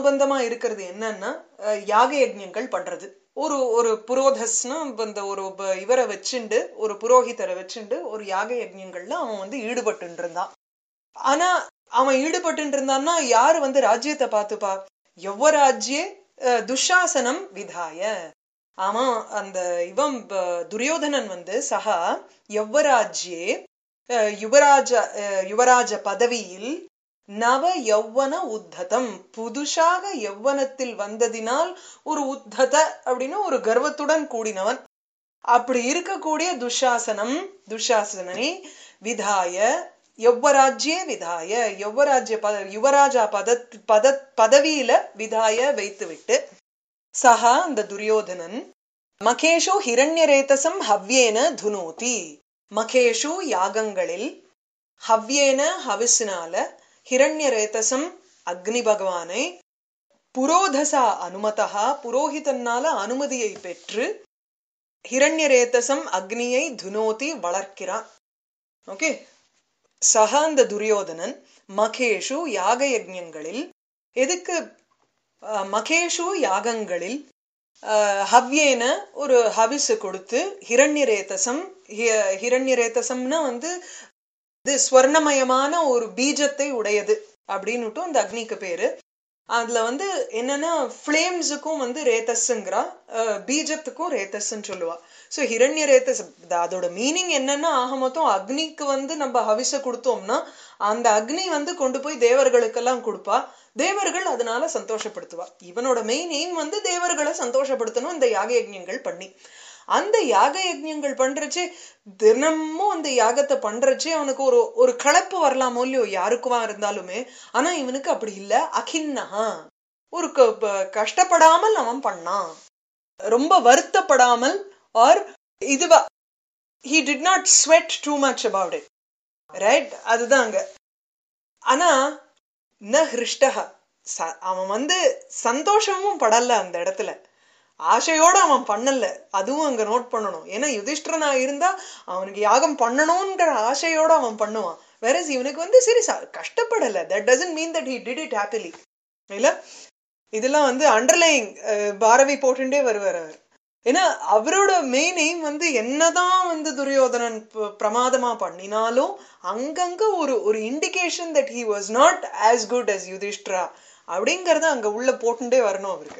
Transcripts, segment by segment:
அனுபந்தமா இருக்கிறது என்னன்னா யாக யஜ்ஞங்கள் பண்றது. ஒரு ஒரு புரோதஸ்னா இந்த ஒரு இவரை வச்சுண்டு ஒரு புரோகிதரை வச்சுண்டு ஒரு யாக யஜ்ஞங்கள்ல அவன் வந்து ஈடுபட்டு இருந்தான். ஆனா அவன் ஈடுபட்டு இருந்தான்னா யாரு வந்து ராஜ்யத்தை பார்த்துப்பா? யௌவராஜ்யே துஷாசனம் விதாய. அவன் அந்த இவன் துரியோதனன் வந்து சகா யௌவராஜ்யே யுவராஜ பதவியில் நவ யௌவன உத்ததம் புதுசாக யௌவனத்தில் வந்ததினால் ஒரு உத்தத அப்படின்னு ஒரு கர்வத்துடன் கூடினவன். அப்படி இருக்கக்கூடிய துஷாசனனை விதாய யௌவராஜ்யே விதாய யுவராஜா பதவியில விதாய வைத்துவிட்டு சஹா அந்த துரியோதனன் மகேஷு ஹிரண்யரேதசம் ஹவ்யேன துனோதி. மகேஷு யாகங்களில் ஹவ்யேன ஹவிஸ்னால ஹிரண்யரேதசம் அக்னி பகவானை புரோதசா அனுமதா புரோஹிதன்னால அனுமதியை பெற்று ஹிரண்யரேதசம் அக்னியை துனோதி வளர்க்கிறான். ஓகே, சக அந்த துரியோதனன் மகேஷு யாக யஜ்ஞங்களில் எதுக்கு மகேஷு யாகங்களில் ஹவ்யேன ஒரு ஹவிசு கொடுத்து ஹிரண்யரேதசம்னா வந்து இது ஸ்வர்ணமயமான ஒரு பீஜத்தை உடையது அப்படின்னுட்டு அந்த அக்னிக்கு பேரு. அதுல வந்து என்னன்னா ஃபிளேம்ஸுக்கும் வந்து ரேதஸ்ங்கிறா, பீஜத்துக்கும் ரேதஸ்ன்னு சொல்லுவா. ஸோ ஹிரண்ய ரேதஸ் அதோட மீனிங் என்னன்னா ஆக மொத்தம் அக்னிக்கு வந்து நம்ம ஹவிச கொடுத்தோம்னா அந்த அக்னி வந்து கொண்டு போய் தேவர்களுக்கெல்லாம் கொடுப்பா, தேவர்கள் அதனால சந்தோஷப்படுத்துவா. இவனோட மெயின் எய்ம் வந்து தேவர்களை சந்தோஷப்படுத்தணும் இந்த யாக யஜ்ஞங்கள் பண்ணி. அந்த யாக யஜ்ஞங்கள் பண்றச்சே தினமும் அந்த யாகத்தை பண்றச்சே அவனுக்கு ஒரு ஒரு களைப்பு வரலாமோ இல்லையோ யாருக்குவா இருந்தாலுமே. ஆனா இவனுக்கு அப்படி இல்ல, அகின்னஹா ஒரு கஷ்டப்படாமல் அவன் பண்ணான், ரொம்ப வருத்தப்படாமல் ஆர் இதுவா he did not sweat too much about it, right? அதுதான் அங்க. ஆனா ந ஹிருஷ்டஹ அவன் வந்து சந்தோஷமும் படல அந்த இடத்துல, ஆசையோட அவன் பண்ணல. அதுவும் அங்க நோட் பண்ணணும். ஏன்னா யுதிஷ்டரனா இருந்தா அவனுக்கு யாகம் பண்ணணும்ன்ற ஆசையோட அவன் பண்ணுவான். வேற இவனுக்கு வந்து சரி கஷ்டப்படல. That doesn't mean that he did it happily. இல்ல இதெல்லாம் வந்து அண்டர்லைங் பாரவி போட்டுட்டே வருவார் அவர். ஏன்னா அவரோட மெயின் எய்ம் வந்து என்னதான் வந்து துரியோதனன் பிரமாதமா பண்ணினாலும் அங்கங்க ஒரு ஒரு indication that he was not as good as Yudhishthira அப்படிங்கறத அங்க உள்ள போட்டுட்டே வரணும் அவருக்கு.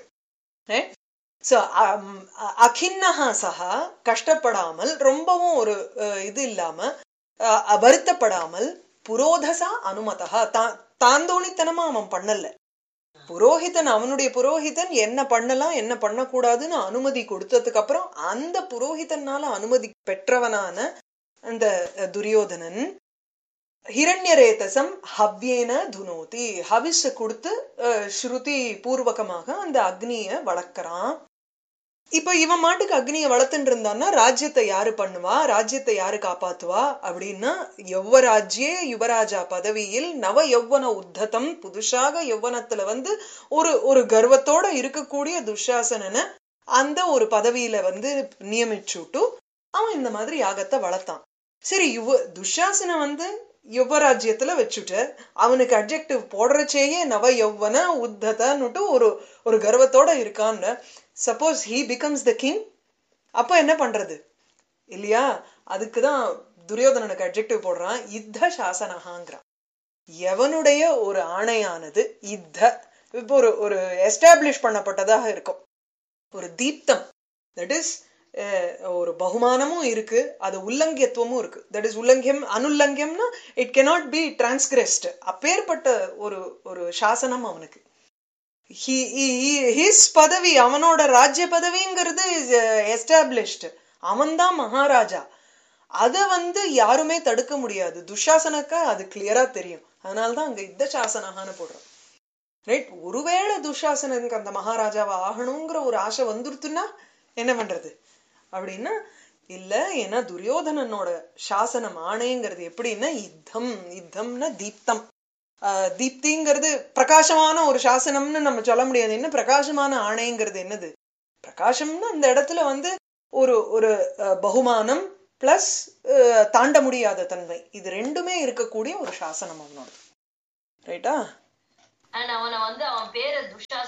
சோ அகின்னஹா சஹா கஷ்டப்படாமல் ரொம்பவும் ஒரு இது இல்லாம வருத்தப்படாமல் புரோதசா அனுமதா தாந்தோணித்தனமா அவன் பண்ணல. புரோஹிதன் அவனுடைய புரோஹிதன் என்ன பண்ணலாம் என்ன பண்ணக்கூடாதுன்னு அனுமதி கொடுத்ததுக்கு அப்புறம் அந்த புரோஹிதனால அனுமதி பெற்றவனான அந்த துரியோதனன் ஹிரண்யரேதசம் ஹவ்யேன துனோதி ஹவிஸ் கொடுத்து ஸ்ருதி பூர்வகமாக அந்த அக்னிய வளர்க்கிறான். இப்ப இவன் மாட்டுக்கு அக்னியை வளர்த்துட்டு இருந்தான்னா ராஜ்யத்தை யாரு பண்ணுவா, ராஜ்யத்தை யாரு காப்பாத்துவா அப்படின்னா யௌவராஜ்யே யுவராஜா பதவியில் நவ யௌவன உத்ததம் புதுசாக யௌவனத்துல வந்து ஒரு ஒரு கர்வத்தோட இருக்கக்கூடிய துஷாசனனை அந்த ஒரு பதவியில வந்து நியமிச்சுட்டு அவன் இந்த மாதிரி யாகத்தை வளர்த்தான். சரி துஷாசனை வந்து யுவராஜ்யத்துல வச்சுட்டு அவனுக்கு அட்ஜெக்டிவ் போடுறச்சேயே நவ யௌவன உத்ததன்னுட்டு ஒரு ஒரு கர்வத்தோட இருக்கான்னு. Suppose he becomes the king, அப்ப என்ன பண்றது இல்லையா? அதுக்குதான் துரியோதனனுக்கு அட்ஜெக்டிவ் போடுறான் யுத்த சாசனஹாங்கிறான். எவனுடைய ஒரு ஆணையானது இப்போ ஒரு ஒரு எஸ்டாப்ளிஷ் பண்ணப்பட்டதாக இருக்கும், ஒரு தீப்தம், தட் இஸ் ஒரு பகுமானமும் இருக்கு, அது உல்லங்கியத்துவமும் இருக்கு. That is உல்லங்கியம் அனுல்லங்கியம்னா it cannot be டிரான்ஸ்கிரெஸ்ட். அப்பேற்பட்ட ஒரு ஒரு சாசனம் அவனுக்கு. ஹிஸ் பதவி அவனோட ராஜ்ய பதவிங்கிறது எஸ்டாப்ளிஷ்டு, அவன்தான் மகாராஜா. அத வந்து யாருமே தடுக்க முடியாது. துஷாசனுக்கு அது கிளியரா தெரியும். அதனாலதான் அங்க யுத்த சாசனகான்னு போடுறோம், ரைட்? ஒருவேளை துஷாசனுக்கு அந்த மகாராஜாவை ஆகணுங்கிற ஒரு ஆசை வந்துருத்துன்னா என்ன பண்றது அப்படின்னா இல்ல. ஏன்னா துரியோதனனோட சாசனம் ஆணைங்கிறது எப்படின்னா யுத்தம்னா தீப்தம். தீப்திங்கிறது பிரகாசமான ஒரு சாசனம்னு நம்ம சொல்ல முடியாது. என்ன பிரகாசமான ஆணைங்கிறது என்னது? பிரகாசம்னா அந்த இடத்துல வந்து ஒரு ஒரு பகுமானம் பிளஸ் தாண்ட முடியாத தன்மை, இது ரெண்டுமே இருக்கக்கூடிய ஒரு சாசனம் அவனோட, ரைட்டா? அவனை வந்து அவன் பேரை துஷாசன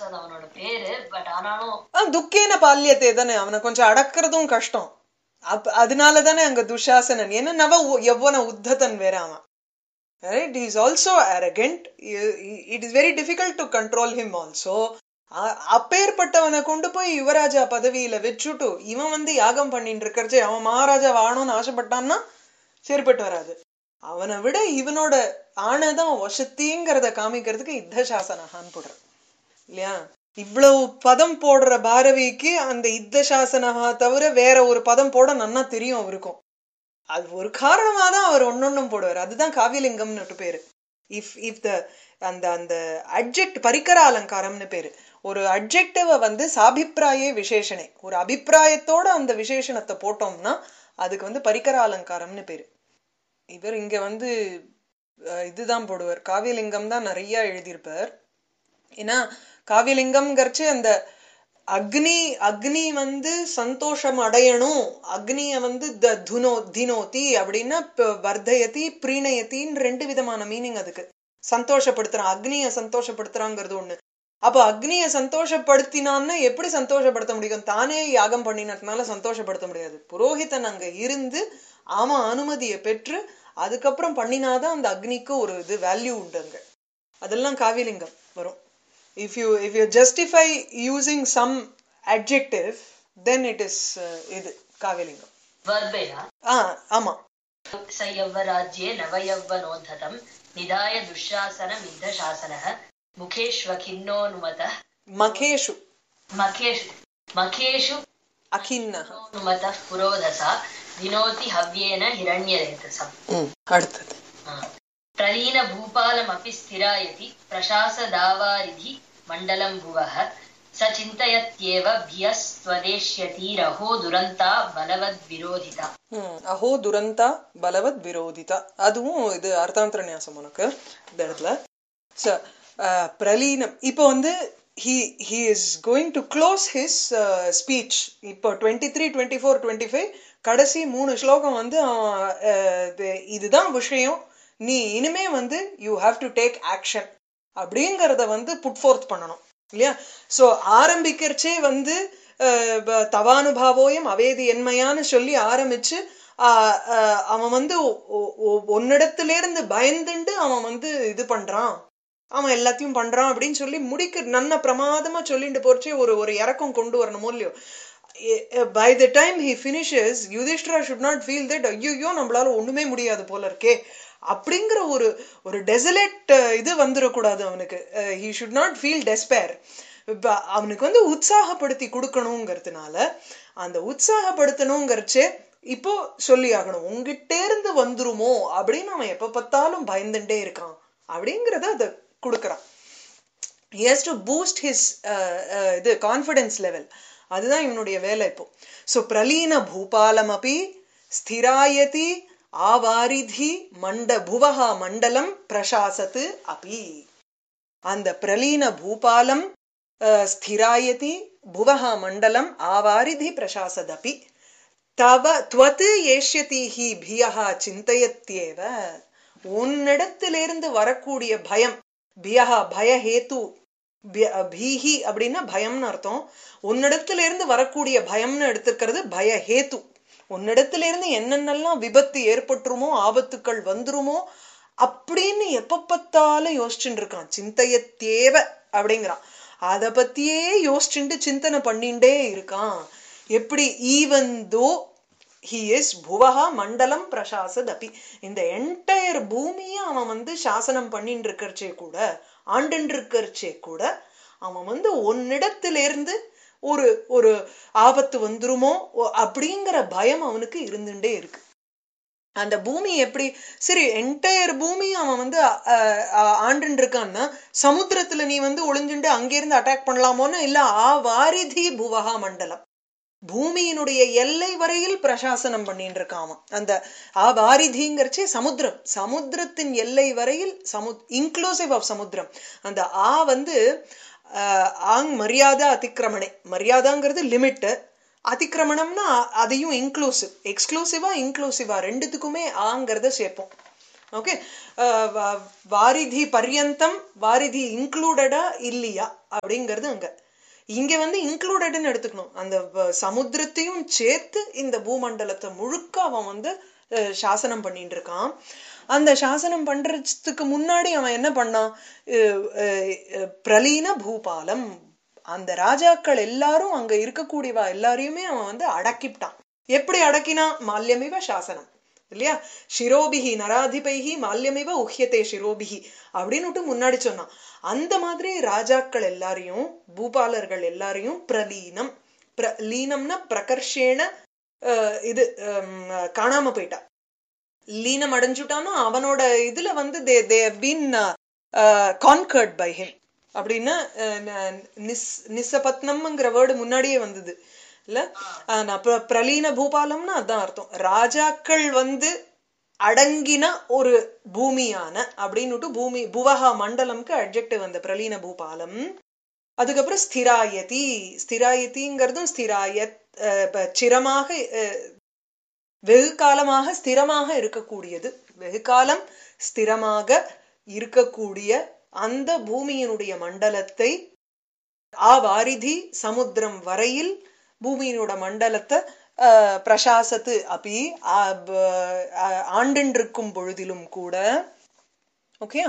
அவனோட பேரு. பட் ஆனாலும் துக்கேன பால்யத்தை தானே, அவனை கொஞ்சம் அடக்கிறதும் கஷ்டம். அதனாலதானே அங்க துஷாசனன். ஏன்னா நவ எவ்வன உத்ததன் வேற அவன். Right? He is also arrogant. It is very difficult to control him also. அப்பேற்பட்டவனை கொண்டு போய் யுவராஜா பதவியில வச்சுட்டு இவன் வந்து யாகம் பண்ணிட்டு இருக்கிறச்சு, அவன் மகாராஜா வாழணும்னு ஆசைப்பட்டான்னா சரிப்பட்டு வராது. அவனை விட இவனோட ஆணைதான் வசத்திங்கிறத காமிக்கிறதுக்கு யுத்த சாசனகான்னு போடுறான் இல்லையா. இவ்வளவு பதம் போடுற பாரவிக்கு அந்த யுத்த சாசனகா தவிர வேற ஒரு பதம் போட நன்னா தெரியும் அவருக்கும். அது ஒரு காரணமாதான் அவர் ஒன்னொன்னும் போடுவார். அதுதான் காவியலிங்கம்னு பேரு. இஃப் த அந்த அந்த அட்ஜெக்ட் பரிக்கர அலங்காரம்னு பேரு. ஒரு அட்ஜெக்டிவ வந்து சாபிப்பிராயே விசேஷனே, ஒரு அபிப்பிராயத்தோட அந்த விசேஷணத்தை போட்டோம்னா அதுக்கு வந்து பரிக்கர அலங்காரம்னு பேரு. இவர் இங்க வந்து இதுதான் போடுவார். காவியலிங்கம் தான் நிறைய எழுதியிருப்பார். ஏன்னா காவியலிங்கம்ங்கிறச்சு அந்த அக்னி வந்து சந்தோஷம் அடையணும், அக்னிய வந்து தினோதி அப்படின்னா வர்தயதி பிரீணயத்தின்னு 2 விதமான மீனிங் அதுக்கு. சந்தோஷப்படுத்துறான், அக்னிய சந்தோஷப்படுத்துறாங்கிறது ஒண்ணு. அப்போ அக்னிய சந்தோஷப்படுத்தினான்னு எப்படி சந்தோஷப்படுத்த முடியும்? தானே யாகம் பண்ணினதுனால சந்தோஷப்படுத்த முடியாது. புரோஹிதன் அங்க இருந்து அவன் அனுமதியை பெற்று அதுக்கப்புறம் பண்ணினாதான் அந்த அக்னிக்கு ஒரு இது வேல்யூ உண்டு அங்க. அதெல்லாம் காவியலிங்கம் வரும். If you justify using some adjective, then it is இது காவியலிங்கம். வர்பயா ஆமா. சயவராஜ்யே நவயவனோததம் நிதாய துஷாசன மித்த சாசனஹ முகேஷ்வகின்னோனுமதः மகேஷு அகின்னஹ அனுமதः புரோதசா வினோதி ஹவ்யேன ஹிரண்யரேதசம். அடுத்தது பிரலீன பூபாலமபி ஸ்திராயதி பிரசாசதாவாரிதி மண்டலம் புவஹ ச சிந்தயத்யேவ பியஸ்த்வதேஷ்யதி ரஹோ துரந்தா பலவத் விரோதிதா. அஹோ துரந்தா பலவத் விரோதிதா, அதுவும் இது அர்த்தாந்தர நியாசம் உனக்கு இந்த இடத்துல. பிரலீனம் இப்போ வந்து he is going to close his speech. இப்போ 23, 24, 25 கடைசி 3 ஸ்லோகம் வந்து இதுதான் விஷயம், நீ இனிமே வந்து you have to take action அப்படிங்கறத வந்து புட் ஃபோர்த் பண்ணணும் இல்லையா. சோ ஆரம்பிக்கிறச்சே வந்து தவானுபாவோயம் அவேதி என்மையான்னு சொல்லி ஆரம்பிச்சு அவன் வந்து ஒன்னிடத்துல இருந்து பயந்துண்டு அவன் வந்து இது பண்றான், அவன் எல்லாத்தையும் பண்றான் அப்படின்னு சொல்லி முடிக்க நன்ன பிரமாதமா சொல்லிட்டு போறச்சே ஒரு இறக்கம் கொண்டு வரணுமோ இல்லையோ. By the time he finishes, Yudhishthira should not feel that ஐயோ நம்மளால ஒண்ணுமே முடியாது போல இருக்கே அப்படிங்கிற ஒரு டெசலேட் இது வந்துடக்கூடாது அவனுக்கு. he should not feel despair. அவனுக்கு வந்து உற்சாகப்படுத்தி கொடுக்கணுங்கிறதுனால அந்த உற்சாகப்படுத்தணுங்கிறச்சே இப்போ சொல்லி ஆகணும், உங்ககிட்ட இருந்து வந்துருமோ அப்படின்னு அவன் எப்ப பார்த்தாலும் பயந்துட்டே இருக்கான் அப்படிங்கறத அதை கொடுக்கறான். he has to boost his இது கான்ஃபிடன்ஸ் லெவல். அதுதான் இவனுடைய வேலை இப்போ. சோ பிரலீன பூபாலம் அப்படி ஸ்திராயதி ஆவாரிதி புவஹா மண்டலம் பிரசாசத்து அபி. அந்த பிரலீன பூபாலம் ஸ்திராயதி புவஹா மண்டலம் ஆவாரிதி பிரசாசதபி துவத் ஏஷ்யதிஹி பியஹா சிந்தயத்யேவ. உன்னிடத்திலிருந்து வரக்கூடிய பயம், பியஹா பயஹேது, பீஹி அப்படின்னா பயம்னு அர்த்தம். உன்னிடத்துல இருந்து வரக்கூடிய பயம்னு எடுத்துக்கிறது பயஹேத்து. உன்னிடத்துல இருந்து என்னென்னலாம் விபத்து ஏற்பட்டுருமோ, ஆபத்துக்கள் வந்துருமோ அப்படின்னு எப்ப பார்த்தாலும் யோசிச்சுட்டு இருக்கான். சிந்தையத்தேவ அப்படிங்கிறான், அத பத்தியே யோசிச்சுட்டு சிந்தனை பண்ணிண்டே இருக்கான். எப்படி? ஈவன் தோ he is புவஹா மண்டலம் பிரசாசதபி. இந்த என்டையர் பூமியை அவன் வந்து சாசனம் பண்ணிட்டு இருக்கிறச்சே கூட, ஆண்டு இருக்கிறச்சே கூட அவன் வந்து உன்னிடத்திலிருந்து ஒரு ஆபத்து வந்துருமோ அப்படிங்கிற பயம் அவனுக்கு இருந்துட்டே இருக்கு. அந்த பூமி எப்படி சரி என்டையர் பூமி அவன் வந்து ஆண்டு இருக்கான்னா சமுத்திரத்துல நீ வந்து ஒளிஞ்சுட்டு அங்கிருந்து அட்டாக் பண்ணலாமோன்னு இல்ல. வாரிதி புவஹா மண்டலம், பூமியினுடைய எல்லை வரையில் பிரசாசனம் பண்ணிட்டு இருக்கான் அந்த வாரிதிங்கிறச்சே சமுத்திரம், சமுத்திரத்தின் எல்லை வரையில் இன்க்ளூசிவ் ஆஃப் சமுத்திரம். அந்த வந்து ஆங் மரியாதை அதிக்கிரமணே, மரியாதாங்கிறது லிமிட், அதிக்கிரமணம்னா அதையும் இன்க்ளூசிவ், எக்ஸ்க்ளூசிவா இன்க்ளூசிவா ரெண்டுத்துக்குமே ஆங்கிறத சேர்ப்போம். ஓகே, வாரிதி பர்யந்தம் வாரிதி இன்க்ளூடடா இல்லையா அப்படிங்கிறது அங்க. இங்க வந்து இன்க்ளூடட்னு எடுத்துக்கணும். அந்த சமுத்திரத்தையும் சேர்த்து இந்த பூமண்டலத்தை முழுக்க அவன் வந்து சாசனம் பண்ணிட்டு இருக்கான். அந்த சாசனம் பண்றதுக்கு முன்னாடி அவன் என்ன பண்ணான்? பிரலீன பூபாலம், அந்த ராஜாக்கள் எல்லாரும் அங்க இருக்கக்கூடியவா எல்லாரையுமே அவன் வந்து அடக்கிட்டான். எப்படி அடக்கினா? மால்யமிவ சாசனம் இல்லையா? சிரோபிகி நராதிபைகி மால்யமிவ உஹ்யதே சிரோபிகி அப்படின்னு முன்னாடி சொன்னான். அந்த மாதிரி ராஜாக்கள் எல்லாரையும் பூபாலர்கள் எல்லாரையும் பிரலீனம், லீனம்னா பிரகர்ஷேன இது காணாம போயிட்டா. லீனம் அடைஞ்சுட்டானோ அவனோட இதுல வந்து they have been conquered by him அப்படின்னா நிசபத்னம்ங்கிற வேர்டு முன்னாடியே வந்தது இல்ல. பிரலீன பூபாலம்னா அதான் அர்த்தம். ராஜாக்கள் வந்து அடங்கின ஒரு பூமியான அப்படின்னுட்டு பூமி புவஹா மண்டலம்க்கு அட்ஜெக்டிவ் அந்த பிரலீன பூபாலம். அதுக்கப்புறம் ஸ்திராயதி, ஸ்திராயதிங்கிறதும் ஸ்திராயத் சிரமாக வெகு காலமாக ஸ்திரமாக இருக்கக்கூடியது, வெகு காலம் ஸ்திரமாக இருக்கக்கூடிய அந்த பூமியினுடைய மண்டலத்தை ஆவாரிதி சமுத்திரம் வரையில் பூமியினோட மண்டலத்தை பிரசாசத்து அப்படி ஆண்டின்றிருக்கும் பொழுதிலும் கூட. ஓகே,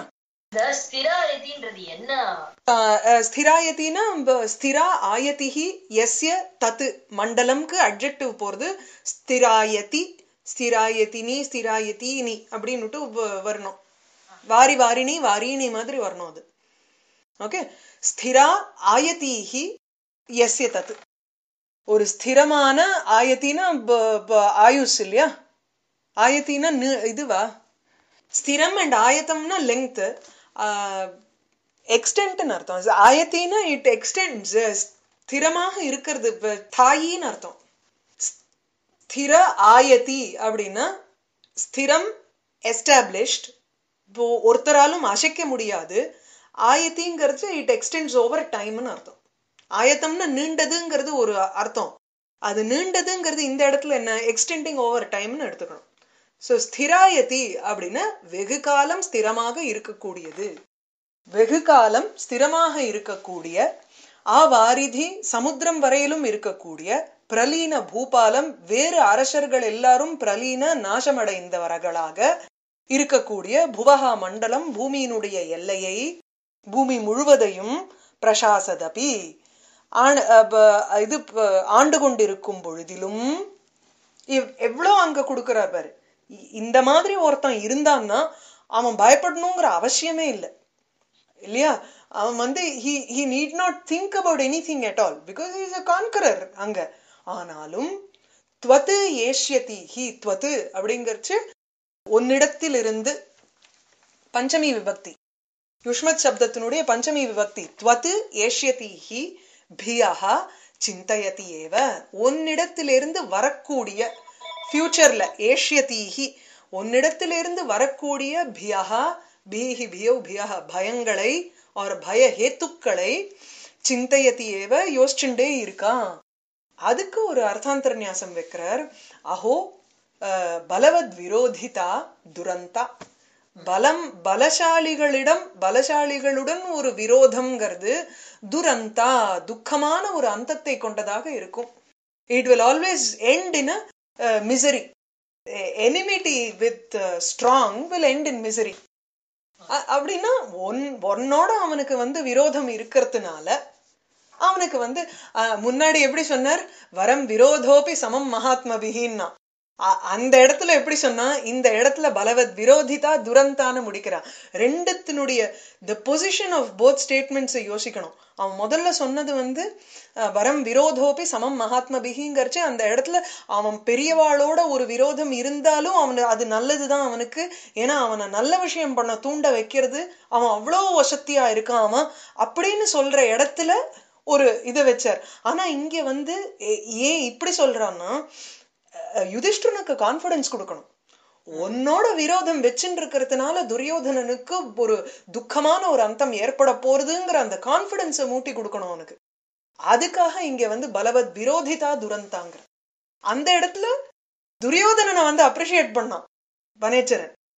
ஸ்திராயத்தினா ஸ்திரா ஆயதிஹி யஸ்ய தத் மண்டலம்க்கு அட்ஜெக்டிவ் போறது ஸ்திராயதி, ஸ்திராயதினி, ஸ்திராயதீனி அப்படின்னுட்டு வரணும். வாரி வாரிணி வாரிணி மாதிரி வரணும் அது. ஓகே, ஸ்திரா ஆயதிஹி யஸ்ய தத், ஒரு ஸ்திரமான ஆயத்தினா ஆயுஸ் இல்லையா? ஆயத்தினா இதுவா? ஸ்திரம் அண்ட் ஆயத்தம்னா லெங்த், எக்ஸ்டென்ட்னு அர்த்தம். ஆயத்தினா இட் எக்ஸ்டென்ட்ஸ், ஸ்திரமாக இருக்கிறது, தாயின்னு அர்த்தம். ஸ்திர ஆயதி அப்படின்னா ஸ்திரம், எஸ்டாப்ளிஷ்ட், ஒருத்தராலும் அசைக்க முடியாது. ஆயத்திங்கிறது இட் எக்ஸ்டென்ட்ஸ் ஓவர் டைம்னு அர்த்தம். ஆயத்தம்னா நீண்டதுங்கிறது ஒரு அர்த்தம். அது நீண்டதுங்கிறது இந்த இடத்துல என்ன? எக்ஸ்டெண்டிங் ஓவர் டைம்னு எடுத்துக்கணும். ஸோ ஸ்திராயதி அப்படின்னா வெகு காலம் ஸ்திரமாக இருக்கக்கூடியது, வெகு காலம் ஸ்திரமாக இருக்கக்கூடிய, ஆவாரிதி சமுத்திரம் வரையிலும் இருக்கக்கூடிய, பிரலீன பூபாலம் வேறு அரசர்கள் எல்லாரும் பிரலீன நாசமடைந்தவர்களாக இருக்கக்கூடிய புவஹா மண்டலம் பூமியினுடைய எல்லையை, பூமி முழுவதையும் பிரசாசதபி இது ஆண்டு கொண்டிருக்கும் பொழுதிலும் எவ்வளோ அங்க கொடுக்கிறார் பாரு. இந்த மாதிரி ஒருத்தன் இருந்தான்னா அவன் பயப்படணுங்கிற அவசியமே இல்லை இல்லையா? அவன் வந்து he need not think about anything at all because he is a conqueror அங்க. ஆனாலும் துவத்து ஏஷ்யதி, ஹி துவத்து அப்படிங்கிறச்சு ஒன்னிடத்திலிருந்து, பஞ்சமி விபக்தி, யுஷ்மத் சப்தத்தினுடைய பஞ்சமி விபக்தி. துவத்து ஏஷ்யதி ஹி பியஹா சிந்தயதி ஏவ, ஒன்னிடத்திலிருந்து வரக்கூடிய, ஃபியூச்சர்ல ஏஷ்யதீஹி ஒன்னிடத்திலிருந்து வரக்கூடிய, பியஹா பீஹி பியௌ பியஹ பயங்களை ஒரு பய ஹேத்துக்களை, சிந்தயதி ஏவ யோசிச்சுட்டே இருக்கான். அதுக்கு ஒரு அர்த்தாந்தர நியாசம் வைக்கிறார். அஹோ பலவத் விரோதிதா துரந்தா, பலம் பலசாலிகளிடம் பலசாலிகளுடன் ஒரு விரோதம்ங்கிறது துரந்தா துக்கமான ஒரு அந்தத்தை கொண்டதாக இருக்கும். It will always end in a misery. Enmity with strong will end in misery. அப்படின்னா ஒன்னோட அவனுக்கு வந்து விரோதம் இருக்கிறதுனால அவனுக்கு வந்து முன்னாடி எப்படி சொன்னார்? வரம் விரோதோபி சமம் மகாத்மபிகின்னா. அந்த இடத்துல எப்படி சொன்னா, இந்த இடத்துல பலவத் விரோதிதா துரந்தான்னு முடிக்கிறான். ரெண்டுத்தினுடைய the position of both statements யோசிக்கணும். அவன் முதல்ல சொன்னது வந்து வரம் விரோதோபி சமம் மகாத்மபிகிங்கிறச்சு, அந்த இடத்துல அவன் பெரியவாளோட ஒரு விரோதம் இருந்தாலும் அவனு அது நல்லதுதான் அவனுக்கு. ஏன்னா அவனை நல்ல விஷயம் பண்ண தூண்ட வைக்கிறது, அவன் அவ்வளோ வசத்தியா இருக்கான் அவன் அப்படின்னு சொல்ற இடத்துல ஒரு இதை வச்சார். ஆனா இங்க வந்து ஏன் இப்படி சொல்றான்னா, யுதிஷ்டனுக்கு கான்பிடன்ஸ் கொடுக்கணும். உன்னோட விரோதம் வச்சுட்டு இருக்கிறதுனால துரியோதனனுக்கு ஒரு துக்கமான ஒரு அந்தம் ஏற்பட போறதுங்கிற அந்த கான்பிடன்ஸை மூட்டி கொடுக்கணும் அவனுக்கு. அதுக்காக இங்க வந்து பலவத் விரோதிதா துரந்தாங்க. அந்த இடத்துல துரியோதனனை வந்து அப்ரிஷியேட் பண்ணான் வனேச்சரன்.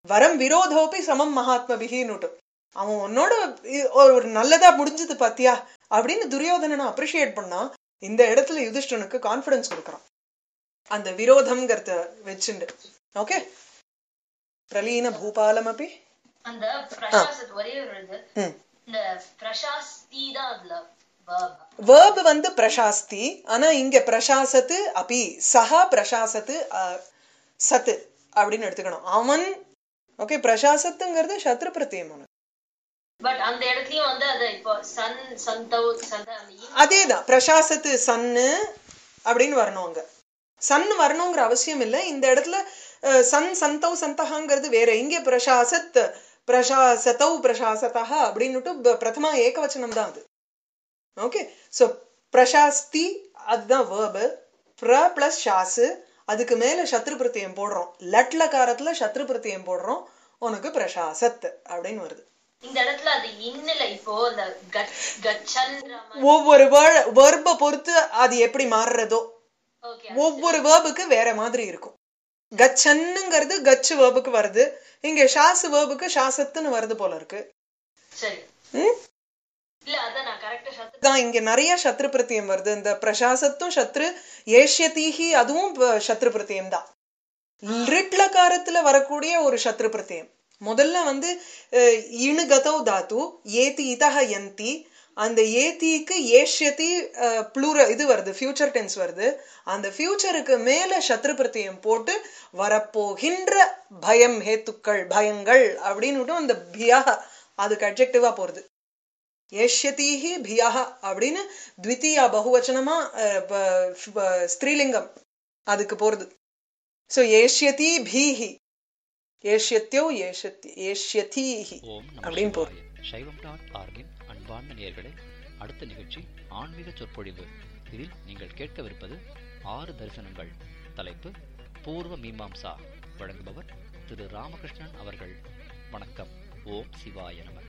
வரம் விரோதோபி சமம் மகாத்மபிகின்னுட்டு அவன் உன்னோட ஒரு நல்லதா முடிஞ்சது பாத்தியா அப்படின்னு துரியோதனனை அப்ரிஷியேட் பண்ணா இந்த இடத்துல யுதிஷ்டனுக்கு கான்பிடன்ஸ் கொடுக்கறான் அந்த விரோதம்ங்கிறத வச்சுண்டு. ஓகே, பிரலீன பூபாலம் அப்படி அந்த பிரசாசத் ஒரே ஒரு இந்த பிரசாஸ்தி தான் அதுல verb வந்து பிரசாஸ்தி. ஆனா இங்க பிரசாசத்து அபி சஹா பிரசாசத்து சத்து அப்படின்னு எடுத்துக்கணும் அவன். ஓகே, பிரசாசத்துங்கிறது சத்ரு பிரத்யம். பட் அந்த இடத்துலயும் வந்து அது இப்போ சன் சந்தௌ அதேதான் பிரசாசத்து சன்னு அப்படின்னு வரணும். அங்க சன் வரணுங்கிற அவசியம் இல்லை. இந்த இடத்துல சன் சந்தௌ சந்தகாங்கிறது வேற. இங்கே பிரசாசத் பிரசாசதௌ பிரசாசதா அப்படின்னுட்டு பிரதமா ஏகவச்சனம் தான் அது. ஓகே, சோ பிரசாஸ்தி அதுதான் வேர்பு. பிர பிளஸ் ஷாசு, அதுக்கு மேல சத்ரு பிரத்யம் போடுறோம். லட்லகாரத்துல சத்ரு பிரத்யம் போடுறோம், உனக்கு பிரசாசத் அப்படின்னு வருது. இந்த இடத்துல அது இன்னல இப்போ அந்த ஒவ்வொரு வேர்பை பொறுத்து அது எப்படி மாறுறதோ ஒவ்வொரு வேர்புக்கு வேற மாதிரி இருக்கும். கச்சன்னுங்கிறது கச்சு வேர்புக்கு வருது, இங்க ஷாசு வேர்புக்கு ஷாசத்துன்னு வருது போல இருக்கு. இங்க நிறைய சத்ரு பிரத்யம் வருது. இந்த பிரசாசத்தும் சத்ரு, ஏஷ்யதீஹி அதுவும் சத்ரு பிரத்யம் தான். லிட்லகாரத்துல வரக்கூடிய ஒரு சத்ரு பிரத்யம். முதல்ல வந்து இணுகதோ தாத்து ஏதி இதஹ யந்தி, அந்த ஏத்திக்கு ஏஷ்யதி ப்ளூர இது வருது, ஃபியூச்சர் டென்ஸ் வருது. அந்த ஃபியூச்சருக்கு மேல சத்ரு பிரத்யம் போட்டு வரப்போகின்ற பயம் ஹேத்துக்கள் பயங்கள் அப்படின்னு அந்த பியா அதுக்கு அட்ஜெக்டிவா போறது. ஏஷ்யதீஹி பியா அப்படின்னு த்விதீயா பகுவச்சனமா ஸ்திரீலிங்கம் அதுக்கு போறது. சோ ஏஷ்யதி பீஹி ஏஷ்யத்யோ ஏஷ்யதீஹி அப்படின்னு போறது. சைவம்.org-இன் அன்பார்ந்த நேயர்களே, அடுத்த நிகழ்ச்சி ஆன்மீக சொற்பொழிவு. இதில் நீங்கள் கேட்கவிருப்பது 6 தரிசனங்கள். தலைப்பு பூர்வ மீமாம்சா. வழங்குபவர் திரு ராமகிருஷ்ணன் அவர்கள். வணக்கம். ஓம் சிவாய நம.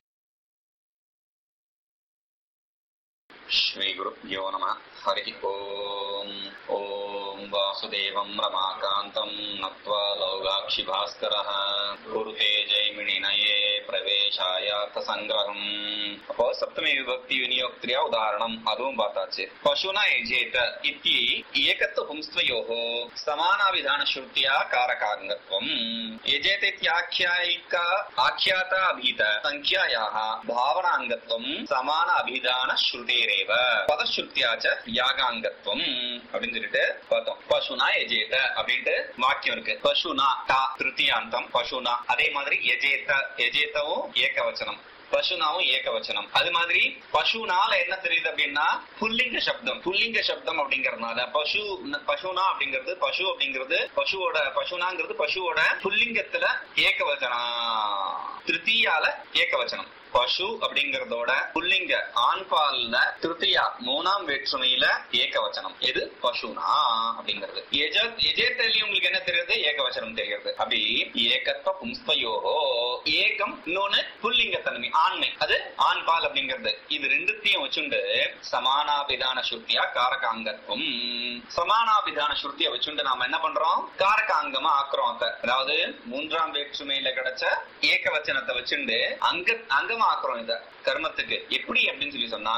श्री गुरुभ्यो नमः. हरि ओम. ओम वासुदेवं रमाकान्तं नत्वा लौगाक्षि भास्करः कुरुते जैमिनिनये प्रवेशायार्थ संग्रहम्. அப்போ சப்தமி விபக்தி விநியோக்திரியா உதாரணம் அதுவும் பார்த்தாச்சு. பசுனா எஜேத இத்தி ஏகத்துவ பும்ஸ்த்வயோः சமானாவிதான ஸ்ருத்யா காரகாங்கத்வம். எஜேத இத்யாख्यायिका ஆख्याता அபீத சங்க்யாயாः பாவனாங்கத்வம் சமான அபிதான ஸ்ருதேரேவ பதஸ்ருத்யாச்ச யாகாங்கத்வம் அப்படின்னு சொல்லிட்டு பார்த்தோம். பசுனா எஜேத அப்படின்ட்டு வாக்கியம் இருக்கு. பசுனா டா திருத்தியாந்தம் பசுனா. அதே மாதிரி எஜேத எஜேதவும் ஏகவச்சனம், பசுனாவும் ஏகவச்சனம். அது மாதிரி பசுனால என்ன தெரியுது அப்படின்னா புல்லிங்க சப்தம். புல்லிங்க சப்தம் அப்படிங்கறதுனால பசு பசுனா அப்படிங்கிறது பசு அப்படிங்கிறது பசுவோட பசுனாங்கிறது பசுவோட புல்லிங்கத்துல ஏகவச்சனம், திருத்தியால ஏகவச்சனம். பசு அப்படிங்கறதோட புல்லிங்க ஆண்பால்ல திருத்தியா 3ஆம் வேற்றுமையில ஏகவச்சனம். எது பசுனா அப்படிங்கிறது. எஜேத்தலி உங்களுக்கு என்ன தெரியுது? ஏகவச்சனம் தெரியுது. அப்படி ஏகத்வ பும்ஸ்தயோஹோ ஏகம் இன்னொன்னு புல்லிங்க தன்மை ஆண்மை, அது ஆண்பால் அப்படிங்கிறது. இது ரெண்டுத்தையும் வச்சுண்டு சமானாபிதான ஸ்ருத்தியா காரகாங்கத்துவம். சமானாபிதான ஸ்ருத்தியை வச்சுண்டு நாம என்ன பண்றோம்? காரகாங்கமா ஆக்குறோம். அதாவது 3ஆம் வேற்றுமையில கிடைச்ச ஏகவச்சனத்தை வச்சுண்டு அங்கமா ஆக்குறோம் இத கர்மத்துக்கு. எப்படி அப்படின்னு சொல்லி சொன்னா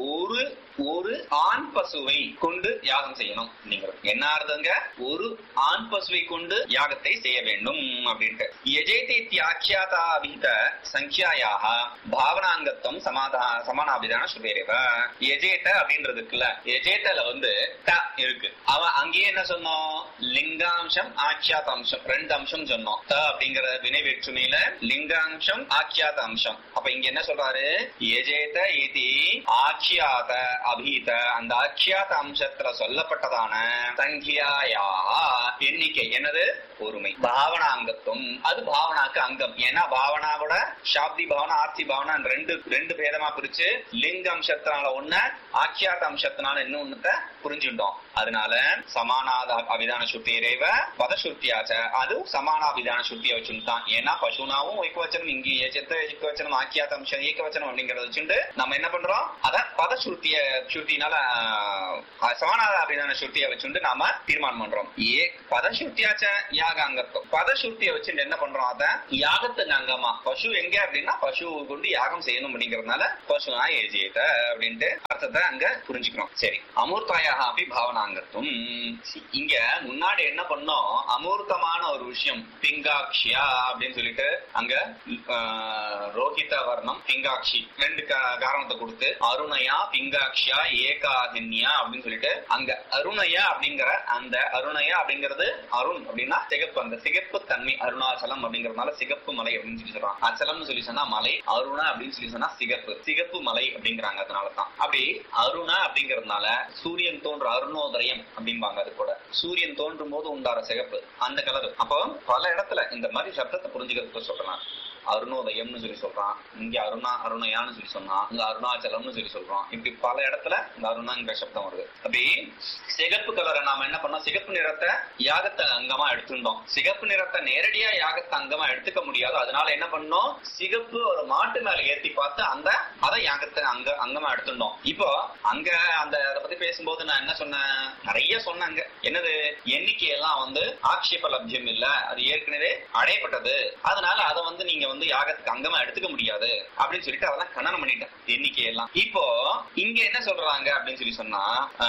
ஒரு ஆண் பசுவை கொண்டு யாகம் செய்யணும் அப்படிங்கிறது. என்ன அர்த்தங்க? ஒரு ஆண் பசுவை கொண்டு யாகத்தை செய்ய வேண்டும் அப்படின்ட்டு. எஜேதேத்யாख्याता அபீத சங்க்யாயாஹ பாவனாங்கத்வம் சமானாபிதான ஸ்ருதேரேவ. எஜேத அப்படின்றதுக்குல எஜேதல வந்து த இருக்கு. அவன் அங்கேயே என்ன சொன்னோம்? லிங்காம்சம் ஆக்கியாத அம்சம் 2 அம்சம் சொன்னோம். த அப்படிங்கிற வினை வேற்றுமையில லிங்காம்சம் ஆக்கியாத அம்சம். அப்ப இங்க என்ன சொல்றாரு? எஜேத இதி ஆக்கியாத அபீத, அந்த ஆக்கியாத அம்சத்துல சொல்லப்பட்டதான சங்கியாயா எண்ணிக்கை என்னது? ஒருமை. பாவனாங்கத்துவம் அது பாவனாக்கு அங்கம். ஏன்னா பாவனாவோட சாப்தி பாவனா ஆர்த்தி பாவனா ரெண்டு பேதமா பிரிச்சு லிங்க அம்சத்தினால ஒண்ணு ஆக்கியாத அம்சத்தினால இன்னொன்னுத்த புரிஞ்சுட்டோம். அதனால சமானாத அபிதான சுத்தியரேவ பதசுத்தியாச்ச அது சமானாபிதான சுத்திய வச்சுட்டான். ஏன்னா பசுனாவும் ஏகவச்சனம், இங்கே ஏகவச்சனம் ஆக்கியாத அம்சம் ஏகவச்சனம் வச்சனம் அப்படிங்கறத வச்சுட்டு நம்ம என்ன பண்றோம், அத பதசுருத்தினால சமானாத அபிதான சுருத்தியை வச்சுட்டு நாம தீர்மானம் பண்றோம். பதசுருத்தியாச்ச யாக அங்கத்துவம். பதசுருத்தியை வச்சுட்டு என்ன பண்றோம், அத யாகத்துக்கு அங்கமா பசு எங்க அப்படின்னா பசு கொண்டு யாகம் செய்யணும் அப்படிங்கறதுனால பசுனா ஏஜியேட்ட அப்படின்ட்டு அர்த்தத்தை அங்க புரிஞ்சுக்கிறோம். சரி, அமூர்த்தாயாக அப்படி பாவனாங்கத்துவம். இங்க முன்னாடி என்ன பண்ணோம், அமூர்த்தமான ஒரு விஷயம் பிங்காட்சியா அப்படின்னு சொல்லிட்டு அங்க ரோஹித வர்ணம் பிங்காட்சி ரெண்டு காரணத்தை கொடுத்து அருணையா பிங்காட்சியா ஏகாதின்யா அப்படின்னு சொல்லிட்டு அங்க அருணையா அப்படிங்கிற அந்த அருணையா அப்படிங்கிறது அருண் அப்படின்னா சிகப்பு, அந்த சிகப்பு தன்மை அருணாச்சலம் அப்படிங்கறதுனால சிகப்பு மலை அப்படின்னு சொல்லி சொல்றான். அச்சலம்னு சொல்லி சொன்னா மலை, அருணா அப்படின்னு சொல்லி சொன்னா சிகப்பு மலை அப்படிங்கிறாங்க. அதனாலதான் அப்படி அருணா அப்படிங்கறதுனால சூரியன் தோன்ற அருணோதயம் அப்படிம்பாங்க. அது கூட சூரியன் தோன்றும் போது உண்டார சிகப்பு அந்த கலர். அப்போ பல இடத்துல இந்த மாதிரி சப்தத்தை புரிஞ்சுக்கிறதுக்கு சொல்றான். அருணோதயம்னு சொல்லி சொல்றான், இங்க அருணையான்னு சொல்லி சொன்னான், இங்க அருணாச்சலம்னு சொல்லி சொல்றோம். இப்படி பல இடத்துல இந்த அருணாங்கிற சப்தம் வருது. அப்படி சிகப்பு கலரை நாம என்ன பண்ணோம், சிகப்பு நிறத்தை யாகத்தை அங்கமா எடுத்துட்டோம். சிகப்பு நிறத்தை நேரடியா யாகத்தை அங்கமா எடுத்துக்க முடியாது. அதனால என்ன பண்ணோம், சிகப்பு ஒரு மாட்டு மேல ஏத்தி பார்த்து அதை யாகத்தை அங்கமா எடுத்துட்டோம். இப்போ அங்க அதை பத்தி பேசும்போது நான் என்ன சொன்னேன், நிறைய சொன்னாங்க. என்னது, எண்ணிக்கையெல்லாம் ஆக்ஷேப லப்ஜம் இல்ல, அது ஏற்கனவே அடையப்பட்டது. அதனால அதை நீங்க யாகத்துக்கு அங்கமா எடுத்துக்க முடியாது அப்படின்னு சொல்லிட்டு அதெல்லாம் கண்டனம் பண்ணிட்டேன் எண்ணிக்கையெல்லாம். இப்போ இங்க என்ன சொல்றாங்க அப்படின்னு சொல்லி சொன்னா,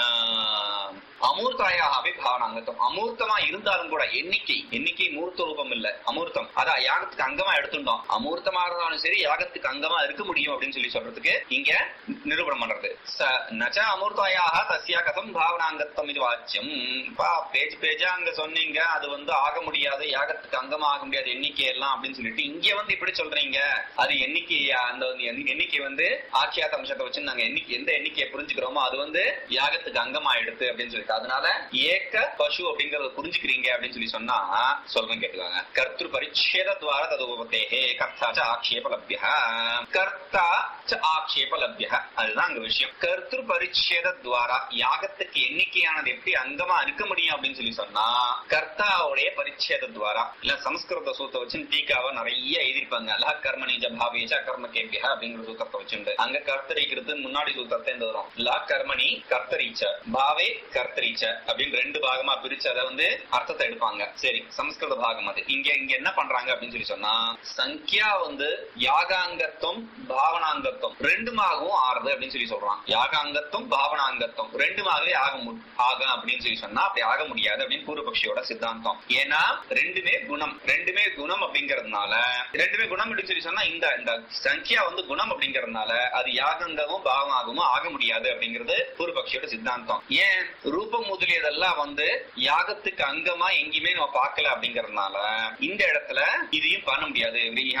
அமூர்த்தாயாவே பாவனாங்கத்துவம். அமூர்த்தமா இருந்தாலும் கூட எண்ணிக்கை மூர்த்த ரூபம் இல்ல, அமூர்த்தம். அதான் யாகத்துக்கு அங்கமா எடுத்துட்டோம். அமூர்த்தமா இருந்தாலும் சரி யாகத்துக்கு அங்கமா இருக்க முடியும் அப்படின்னு சொல்லி சொல்றதுக்கு இங்க நிரூபணம் பண்றது. நச்ச அமூர்த்தாயாக தஸ்யா கதம் பாவனாங்கத்துவம் இது வாச்சியம். பேஜா அங்க சொன்னீங்க அது ஆக முடியாது, யாகத்துக்கு அங்கமா ஆக முடியாது எண்ணிக்கை எல்லாம் அப்படின்னு சொல்லிட்டு இங்க இப்படி சொல்றீங்க. அது எண்ணிக்கை, அந்த எண்ணிக்கை ஆக்கியாத அம்சத்தை வச்சு நாங்க எந்த எண்ணிக்கையை புரிஞ்சுக்கிறோமோ அது யாகத்துக்கு அங்கமா எடுத்து அப்படின்னு சொல்லிட்டு அதனால ஏக பசு அப்படிங்கறத புரிஞ்சுக்கிறீங்க அப்படின்னு சொல்லி சொன்னா சொல்றேன் கேட்டுக்காங்க. கர்த்திரு பரிச்சேத துவார ததுபதேஹே கர்த்தா ச ஆக்ஷேப லப்யஹ. கர்த்தா ச ஆக்ஷேப லப்யஹ, அதுதான் அங்க விஷயம். கர்த்திரு பரிச்சேத துவாரா யாகத்துக்கு எண்ணிக்கையானது எப்படி அங்கமா இருக்க முடியும் அப்படின்னு சொல்லி சொன்னா கர்த்தாவுடைய பரிச்சேத துவாரா. இல்ல சமஸ்கிருத சூத்திரத்தை வச்சு டீக்காவை நிறைய எழுதிருப்பாங்க. லா கர்மணி ஜபாவேஷ கர்ம கேபியா அப்படிங்கிற சூத்திரத்தை வச்சுட்டு அங்க கர்த்தரிக்கிறது முன்னாடி சூத்திரத்தை வரும். லா கர்மணி கர்த்தரீச்ச பாவே கர்த்தரீச்ச அப்படின்னு ரெண்டு பாகமா பிரிச்சு அதை அர்த்தத்தை எடுப்பாங்க. சரி, சமஸ்கிருத பாகம் அது. இங்க என்ன பண்றாங்க அப்படின்னு சொல்லி சொன்னா சங்கியா யாகாங்கத்துவம் பாவனாங்கத்துவம் ரெண்டுமாகவும் ஆறுது அப்படின்னு சொல்லி சொல்றான். யாகாங்கத்துவம் பாவனாங்கத்துவம் ரெண்டுமாகவே ஆகும் அப்படின்னு சொல்லி சொன்னா அப்படி ஆக முடியாது அப்படின்னு பூர்வபக்ஷியோட சித்தாந்தம். ஏன்னா ரெண்டுமே குணம் அப்படிங்கறதுனால, ரெண்டுமே குணம் அப்படின்னு சொல்லி சொன்னா இந்த சங்கியா குணம் அப்படிங்கறதுனால அது யாகங்கமும் பாவமாகவும் ஆக முடியாது அப்படிங்கிறது பூர்வபக்ஷியோட சித்தாந்தம். ஏன், ரூபம் முதலியதெல்லாம் யாகத்துக்கு அங்கமா எங்கேயுமே நம்ம பார்க்கல அப்படிங்கறதுனால இந்த இடத்துல இதையும் பண்ண முடியாது.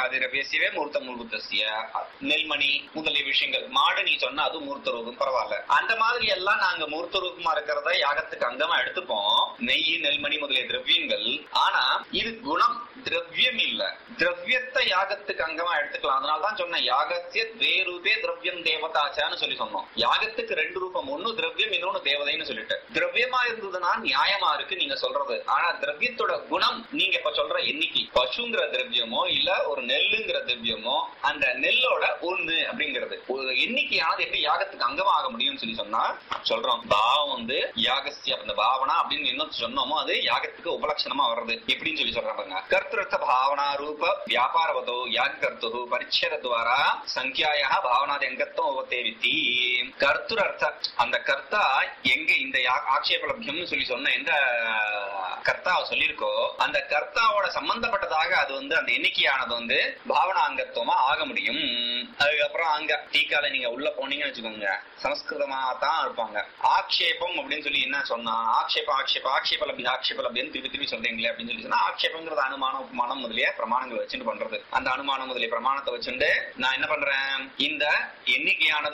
நெல்மணி முதலிய விஷயங்கள், மாடு நீ சொன்னா அது மூர்த்த ரூபம் பரவாயில்ல, அந்த மாதிரி எல்லாம் நாங்க மூர்த்த ரூபமா இருக்கிறத யாகத்துக்கு அங்கமா எடுத்துப்போம், நெய் நெல்மணி முதலிய திரவியங்கள். ஆனா இது குணம், திரவியம் இல்ல. திரவியத்தை யாகத்துக்கு அங்கமா எடுத்துக்கலாம். அதனாலதான் சொன்னேன் யாகத்திய த்வே ரூபே திரவியம் தேவதாச்சான்னு சொல்லி சொன்னோம். யாகத்துக்கு ரெண்டு ரூபம், ஒன்னு திரவியம் இன்னொன்னு தேவதைன்னு சொல்லிட்டு. திரவியமா இருந்ததுன்னா நியாயமா இருக்கு நீங்க சொல்றது. ஆனா திரவியத்தோட குணம் நீங்க இப்ப சொல்ற எண்ணிக்கை, பசுங்கிற திரவியமோ இல்ல ஒரு நெல்லுங்கிற திரவியமோ அந்த நெல்லோட ஒண்ணு அப்படிங்கிறது ஒரு எண்ணிக்கையானது எப்படி யாகத்துக்கு அங்கமா ஆக முடியும்னு சொல்லி சொன்னா சொல்றோம். பாவம் யாகசிய அந்த பாவனா அப்படின்னு என்ன சொன்னோமோ அது யாகத்துக்கு உபலட்சணமா வர்றது எப்படின்னு சொல்லி சொல்றாங்க. கர்த்திருத்த பாவனா ரூப வியாபாரவதோ யாக கர்த்து பரிச்சேத துவாரா சங்கியாயா பாவனாதி அங்கத்துவம் உபதேவித்தி. கர்த்தர் அர்த்த அந்த கர்த்தா எங்க இந்த ஆக்ஷேபலபியம் சொல்லி சொன்ன எந்த கர்த்தாவை சொல்லியிருக்கோ அந்த கர்த்தாவோட சம்பந்தப்பட்டதாக அது அந்த எண்ணிக்கையானது பாவனாங்கத்துவமா ஆக முடியும். அதுக்கப்புறம் அங்க டீக்கால நீங்க உள்ள போனீங்கன்னு வச்சுக்கோங்க சமஸ்கிருதமா தான் இருப்பாங்க. ஆக்ஷேபம் அப்படின்னு சொல்லி என்ன சொன்னா ஆக்ஷேபலபியம் திருப்பி சொல்றீங்களே அப்படின்னு சொல்லி சொன்னா ஆக்ஷேபங்கிறது அனுமானம் உபமானம் முதலிய பிரமாணங்களை வச்சுட்டு பண்றது. அந்த அனுமானம் முதலிய பிரமாணத்தை வச்சுட்டு நான் என்ன பண்றேன், இந்த எண்ணிக்கையானது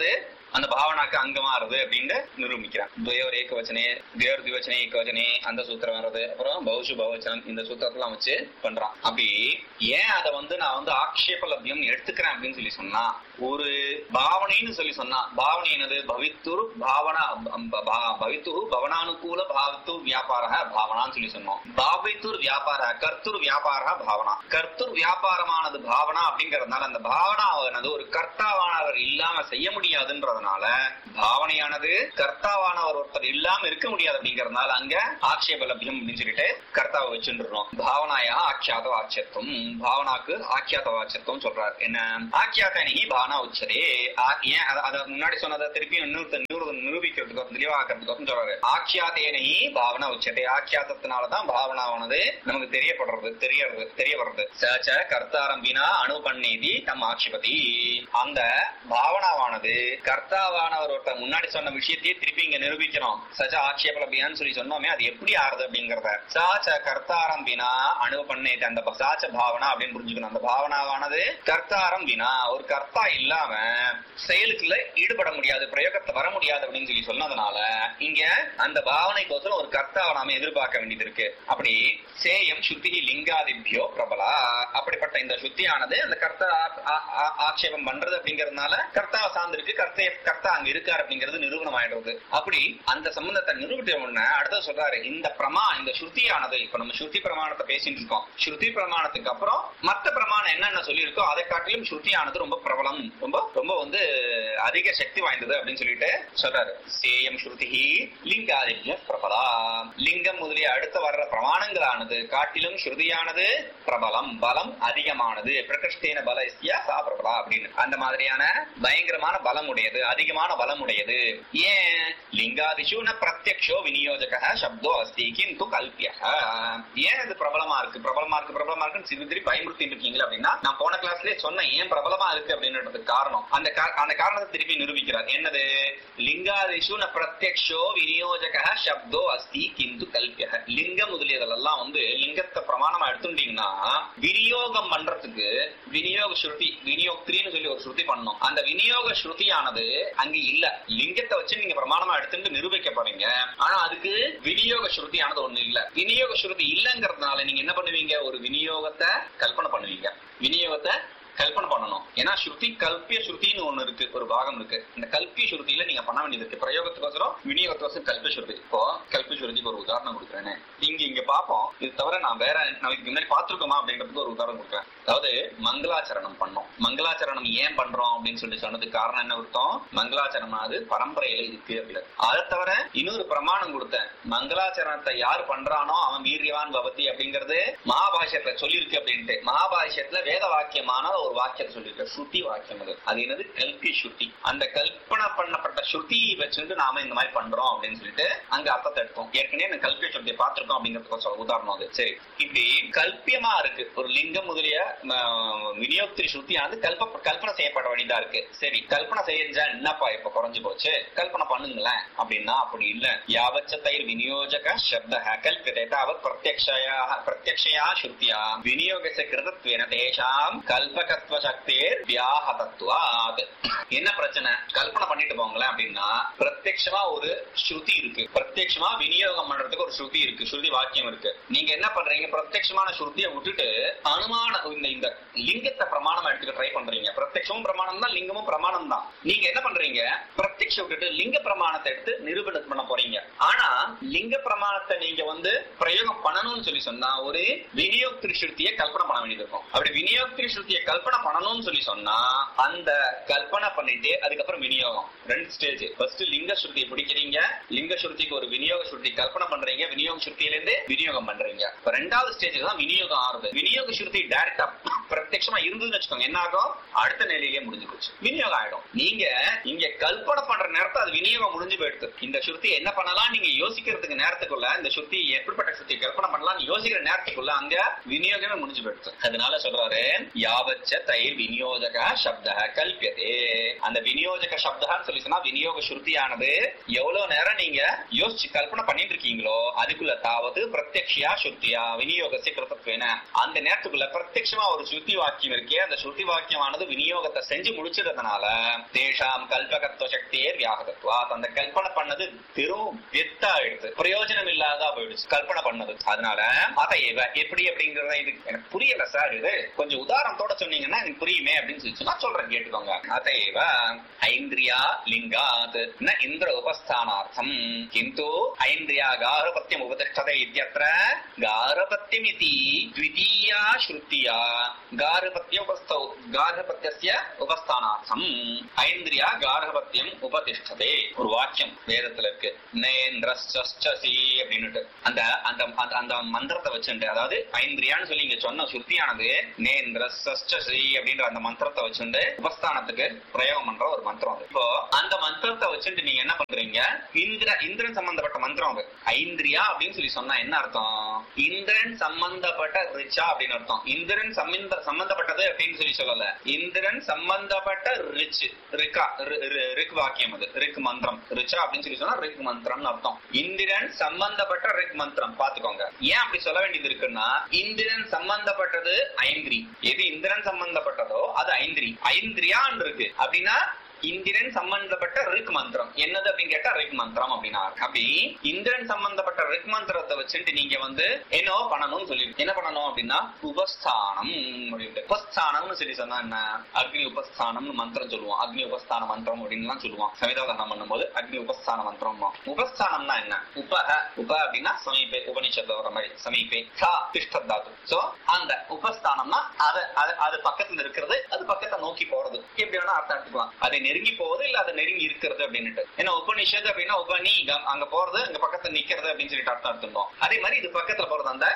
அந்த பாவனாக்கு அங்கமா வருது அப்படின்னு நிரூபிக்கிறான். துவயோர் ஏகவச்சனே துவயோர் திவச்சனே ஏகவச்சனே அந்த சூத்திரம் வர்றது, அப்புறம் பௌஷு பவச்சனம் இந்த சூத்திரத்தெல்லாம் வச்சு பண்றான். அப்படி ஏன் அதை நான் ஆக்ஷேப லப்யம் எடுத்துக்கிறேன் அப்படின்னு சொல்லி சொன்னா, ஒரு பாவனைன்னு சொல்லி சொன்னா, பாவனை என்னது? பவித்துரு பாவனா பவித்துரு பவனானுகூல பாவித்து வியாபார பாவனான்னு சொல்லி சொன்னோம். பாவித்துர் வியாபார கர்த்தர் வியாபார பாவனா. கர்த்தர் வியாபாரமானது பாவனா அப்படிங்கறதுனால அந்த பாவனானது ஒரு கர்த்தாவானவர் இல்லாம செய்ய முடியாதுன்றதுனால, பாவனையானது கர்த்தாவானவர் ஒருத்தர் இல்லாம இருக்க முடியாது அப்படிங்கறதுனால அங்க ஆக்ஷேப லப்யம் அப்படின்னு சொல்லிட்டு கர்த்தாவை வச்சுருக்கோம். பாவனாயா ஆக்கியாத வாட்சியத்துவம், பாவனாக்கு ஆக்கியாத வாட்சியத்துவம் சொல்றாரு. என்ன ஆக்கியாத்தனி பாவனா உச்சரே, ஏன் அதை முன்னாடி சொன்னதை திருப்பி நிரூபிக்கிறதுக்கு தெளிவாக்கிறதுக்கு சொல்றாரு. ஆக்கியாத்தேனி பாவனா உச்சரே, ஆக்கியாத்தத்தினாலதான் பாவனாவானது நமக்கு தெரிய வருது. சச்ச கர்த்தாரம்பினா அனுபன்னேதி தம் ஆட்சிபதி, அந்த பாவனாவானது கர்த்தாவானவர் ஒருத்தர் முன்னாடி சொன்ன விஷயத்தையே திருப்பி இங்க நிரூபிக்கிறோம். சச்ச ஆட்சேபலபியான்னு சொல்லி சொன்னோமே, அது எப்படி ஆறுது அப்படிங்கறத. சாச்ச கர்த்தாரம் வினா அனுபன்னேதி, அந்த சாச்ச பாவனா அப்படின்னு புரிஞ்சுக்கணும். அந்த பாவனாவானது கர்த்தாரம் வினா, ஒரு கர்த்தா இல்லாம செயலுக்குள்ள ஈடுபட முடியாது, பிரயோகத்தை வர முடியாது அப்படின்னு சொல்லி சொன்னதுனால இங்க அந்த பாவனைக்கோசரம் ஒரு கர்த்தாவை நாம எதிர்பார்க்க வேண்டியது இருக்கு. அப்படி சேயம் சுத்தி லிங்காதிபியோ பிரபலா, அப்படிப்பட்ட இந்த சுத்தியானது அந்த கர்த்தா ஆட்சேபம் பண்றது அப்படிங்கறதுனால கர்த்தாவை சார்ந்திருக்கு, கர்த்தா அங்க இருக்காரு அப்படிங்கிறது நிரூபணம் ஆயிடுறது. அப்படி அந்த சம்பந்தத்தை நிரூபித்த உடனே அடுத்தது சொல்றாரு, இந்த ஸ்ருதியானது, இப்ப நம்ம ஸ்ருதி பிரமாணத்தை பேசிட்டு இருக்கோம். ஸ்ருதி பிரமாணத்துக்கு அப்புறம் மத்த பிரமாணம் என்னென்ன சொல்லியிருக்கோ அதை காட்டிலும் ஸ்ருதியானது ரொம்ப பிரபலம், ரொம்ப ரொம்ப அதிக சக்தி வாய்ந்தது அப்படின்னு சொல்லிட்டு சொல்றாரு. சேயம் ஸ்ருதி லிங்காதிபிய பிரபலா, லிங்கம் முதலிய அடுத்த வர்ற பிரமாணங்களானது காட்டிலும் ஸ்ருதியானது பிரபலம், பலம் அதிகமானது. பிரகிருஷ்டேன பலஸ்ய சா பிரபலா அப்படின்னு அந்த மாதிரியான பயங்கரமான பலம் உடையது, அதிகமான பலம் உடையது. ஏன் லிங்காதிஷு ந பிரத்யக்ஷோ விநியோஜக சப்தோ அஸ்தி கிந்து கல்பிய, ஏன் இது பிரபலமா இருக்கு திருப்பி பயமுறுத்திட்டு இருக்கீங்களா அப்படின்னா, நான் போன கிளாஸ்லயே சொன்னேன் ஏன் பிரபலமா இருக்கு அப்படின்றதுக்கு காரணம். அந்த காரணத்தை திருப்பி நிரூபிக்கிறார். என்னது? லிங்காதிஷு ந பிரத்யக்ஷோ விநியோஜக சப்தோ அஸ்தி கிந்து கல்பிய, லிங்கம் முதலியதெல்லாம் லிங்கத்தை பிரமாணமா எடுத்துட்டீங்கன்னா விநியோகம் பண்றதுக்கு விநியோக ஸ்ருதி, விநியோக்திரின்னு சொல்லி ஒரு ஸ்ருதி பண்ணணும். அந்த விநியோக ஸ்ருதியானது அங்க இல்ல. லிங்கத்தை வச்சு நீங்க பிரமாணமா எடுத்துட்டு நிரூபிக்க போறீங்க, ஆனா அதுக்கு விநியோக ஸ்ருதியானது ஒண்ணு இல்ல. விநியோக ஸ்ருதி இல்லங்கிறதுனால நீங்க என்ன பண்ணுவீங்க? ஒரு விநியோகத்தை கல்பனை பண்ணுவீங்க, விநியோகத்தை கல்பனை பண்ணணும். ஏன்னா ஸ்ருதி கல்பிய ஸ்ருதின்னு ஒண்ணு இருக்கு, ஒரு பாகம் இருக்கு. இந்த கல்பிய ஸ்ருதியில நீங்க பண்ண வேண்டியது இருக்கு. பிரயோகத்துக்கோசரம் விநியோகத்துக்கோசரம் கல்பிய ஸ்ருதி. இப்போ கல்பிய ஸ்ருதிக்கு ஒரு உதாரணம் கொடுக்குறேன்னு இங்க பாப்போம். இது தவிர நான் வேற நமக்கு முன்னாடி பாத்துருக்கோமா அப்படின்றதுக்கு ஒரு உதாரணம் கொடுக்குறேன். அதாவது மங்களாச்சரணம் பண்ணோம். மங்களாச்சரணம் ஏன் பண்றோம் அப்படின்னு சொல்லி சொன்னதுக்கு காரணம் என்ன கொடுத்தோம்? மங்களாச்சரணம் அது பரம்பரையில இருக்கு அப்படின்னு. அதை தவிர இன்னொரு பிரமாணம் கொடுத்தேன். மங்களாச்சரணத்தை யார் பண்றானோ அவன் வீரியவான் பவதி அப்படிங்கிறது மகாபாஷ்யத்துல சொல்லியிருக்கு அப்படின்ட்டு. மகாபாஷ்யத்துல வேத வாக்கியமான ஒரு வாக்கியம் சொல்லிருக்க, ஸ்ருதி வாக்கியம். அது என்னது? கல்பி ஸ்ருதி. அந்த கல்பனை பண்ணப்பட்ட ஸ்ருதியை வச்சுட்டு நாம இந்த மாதிரி பண்றோம் அப்படின்னு சொல்லிட்டு அங்க அர்த்தத்தை எடுத்தோம். ஏற்கனவே கல்பிய ஸ்ருதியை பார்த்திருக்கோம் அப்படிங்கிறதுக்கு உதாரணம் அது. சரி, இப்படி கல்பியமா இருக்கு ஒரு லிங்கம் முதலிய விநியோகத்திரி ஸ்ருதியானது கல்பனை செய்யப்பட வேண்டியதா இருக்கு. சரி, கல்பனை செஞ்சா என்னப்பா இப்ப குறைஞ்சு போச்சு, கல்பனை பண்ணுங்களேன் அப்படின்னா அப்படி இல்ல. யாவச்ச தயிர் விநியோஜக சப்த கல்பியதே தாவத் பிரத்யக்ஷயா ஸ்ருதியா விநியோகஸ்ய கிருதத்வேன தேஷாம் கல்பக என்ன பிரச்சனை? கல்பனை பண்ணிட்டு போங்களேன் அப்படின்னா பிரத்யக்ஷமா ஒரு ஸ்ருதி இருக்கு, பிரத்யக்ஷமா விநியோகம் பண்றதுக்கு ஒரு ஸ்ருதி இருக்கு, ஸ்ருதி வாக்கியம் இருக்கு. நீங்க என்ன பண்றீங்க? பிரத்யக்ஷமான ஸ்ருதியை விட்டுட்டு அனுமான இந்த லிங்கத்தை பிரமாணமா எடுத்துக்க ட்ரை பண்றீங்க. பிரத்யக்ஷமும் பிரமாணம் தான், லிங்கமும் பிரமாணம் தான். நீங்க என்ன பண்றீங்க? பிரத்யக்ஷ விட்டுட்டு லிங்க பிரமாணத்தை எடுத்து நிரூபணம் பண்ண போறீங்க. ஆனா லிங்க பிரமாணத்தை நீங்க பிரயோகம் பண்ணணும்னு சொல்லி சொன்னா ஒரு விநியோக ஸ்ருதியை கல்பனை பண்ண வேண்டியது இருக்கும். அப்படி விநியோக ஸ்ருதியை கல்பனை பண்ணணும்னு சொல்லி சொன்னா அந்த கல்பனை பண்ணிட்டு அதுக்கப்புறம் விநியோகம். ரெண்டு ஸ்டேஜ். ஃபர்ஸ்ட் லிங்க ஸ்ருதியை பிடிக்கிறீங்க, லிங்க ஸ்ருதிக்கு ஒரு விநியோக ஸ்ருதி கல்பனை பண்றீங்க, விநியோக ஸ்ருதியில இருந்து விநியோகம் பண்றீங்க. ரெண்டாவது ஸ்டேஜ் தான் விநியோகம் ஆறுது. விநியோக ஸ்ருதி டைரக்டா பிரத்யட்சமா இருந்ததுன்னு வச்சுக்கோங்க, என்ன ஆகும்? அடுத்த நிலையிலேயே முடிஞ்சு போச்சு, விநியோகம் ஆயிடும். நீங்க இங்க கல்பனை பண்ற நேரத்தை அது விநியோகம் முடிஞ்சு போயிடுது. இந்த ஸ்ருதி என்ன பண்ணலாம் நீங்க யோசிக்கிறதுக்கு நேரத்துக்குள்ள, இந்த ஸ்ருதி எப்படிப்பட்ட ஸ்ருதி கல்பனை பண்ணலாம் யோசிக்கிற நேரத்துக்குள்ள அங்க விநியோகமே முடிஞ்சு போயிடுது. அதனால சொல்றாரு யாவச்ச தயிர் விநியோஜக சப்த கல்பியதே. அந்த விநியோஜக சப்தான்னு சொல்லி சொன்னா விநியோக ஸ்ருதியானது அதாவது எவ்வளவு நேரம் நீங்க யோசிச்சு கல்பனை பண்ணிட்டு இருக்கீங்களோ அதுக்குள்ள தாவது பிரத்யக்ஷியா சுத்தியா விநியோகத்தை கிருத்தத்வேன அந்த நேரத்துக்குள்ள பிரத்யட்சமா ஒரு சுத்தி வாக்கியம் இருக்கே அந்த சுத்தி வாக்கியமானது விநியோகத்தை செஞ்சு முடிச்சிடுறதுனால தேஷாம் கல்பகத்துவ சக்தியே வியாகதத்துவா அந்த கல்பனை பண்ணது பெரும் வெத்தாயிடுது பிரயோஜனம் இல்லாதா போயிடுச்சு கல்பனை பண்ணது. அதனால அதையவ எப்படி அப்படிங்கறத இது எனக்கு புரியல சார் இது கொஞ்சம் உதாரணத்தோட சொன்னீங்கன்னா எனக்கு புரியுமே அப்படின்னு சொல்லி நான் சொல்றேன் கேட்டுக்கோங்க. அதையவ ஐந்திரியா லிங்காத் ந இந்திர உபஸ்தானார்த்தம் கிந்து ஐந்திரியா காரபத்தியம் உபதிஷ்டதே இத்யத்ர காரபத்தியம் இதி த்விதீயா ஸ்ருத்தியா காரபத்தியஸ்ய உபஸ்தானார்த்தம் ஐந்திரியா காரபத்தியம் உபதிஷ்டதே ஒரு வாக்கியம் வேதத்துல இருக்கு. நேந்திரஸ்சி அப்படின்னு அந்த அந்த அந்த மந்திரத்தை வச்சுட்டு அதாவது ஐந்திரியான்னு சொல்லி இங்க சொன்ன சுருத்தியானது நேந்திரஸ்சி அப்படின்ற அந்த மந்திரத்தை வச்சுட்டு உபஸ்தானத்துக்கு பிரயோகம் பண்ற ஒரு மந்திரம் அது. இப்போ அந்த மந்திரத்தை வச்சுட்டு நீங்க என்ன பண்றீங்க இந்திரன் சம்பந்தப்பட்ட மந்திரம் அது. ஐந்திரியா அப்படின்னு சொல்லி சொன்னா என்ன அர்த்தம்? இந்திரன் சம்பந்தப்பட்ட ரிச்சா அப்படின்னு அர்த்தம். இந்திரன் சம்பந்தப்பட்டது அப்படின்னு சொல்லி சொல்லல இந்திரன் சம்பந்தப்பட்ட ரிச் ரிக் வாக்கியம் அது ரிக் மந்திரம் ரிச்சா அப்படின்னு சொல்லி சொன்னா ரிக் மந்திரம் அர்த்தம். இந்திரன் சம்பந்தப்பட்ட ரிக் மந்திரம் பாத்துக்கோங்க. ஏன் அப்படி சொல்ல வேண்டியது இருக்குன்னா இந்திரன் சம்பந்தப்பட்டது ஐந்திரி எது இந்திரன் சம்பந்தப்பட்டதோ அது ஐந்திரி ஐந்திரியான் இருக்கு அப்படின்னா இந்திரன் சம்பந்தப்பட்ட ரிக் மந்திரம் என்னது அப்படின்னு கேட்டா ரிக் மந்திரம் அப்படின்னா அப்படி இந்திரன் சம்பந்தப்பட்ட ரிக் மந்திரத்தை வச்சுட்டு நீங்க என்ன பண்ணணும்னு சொல்லி என்ன பண்ணணும் அப்படின்னா உபஸ்தானம் அப்படின்ட்டு உபஸ்தானம்னு சொல்லி சொன்னா என்ன அக்னி உபஸ்தானம்னு மந்திரம் சொல்லுவோம். அக்னி உபஸ்தான மந்திரம் அப்படின்னு சொல்லுவோம். சமிதாதானம் பண்ணும்போது அக்னி உபஸ்தான மந்திரம். உபஸ்தானம்னா என்ன? உப அப்படின்னா சமீபே உபனிஷத்துல வர மாதிரி சமீபே திஷ்டதாது. சோ அந்த உபஸ்தானம்னா அது பக்கத்துல இருக்கிறது அது பக்கத்தை நோக்கி போறது எப்படி வேணா அர்த்தம் எடுத்துக்கலாம். அதை நெருங்கி போகுது இல்ல அதை நெருங்கி இருக்கிறது அப்படின்னு. ஏன்னா உபனிஷத்து அப்படின்னா உபனி அங்க போறது அங்க பக்கத்துல நிக்கிறது அப்படின்னு சொல்லிட்டு அர்த்தம் எடுத்துட்டோம். அதே மாதிரி இது பக்கத்துல போறது அந்த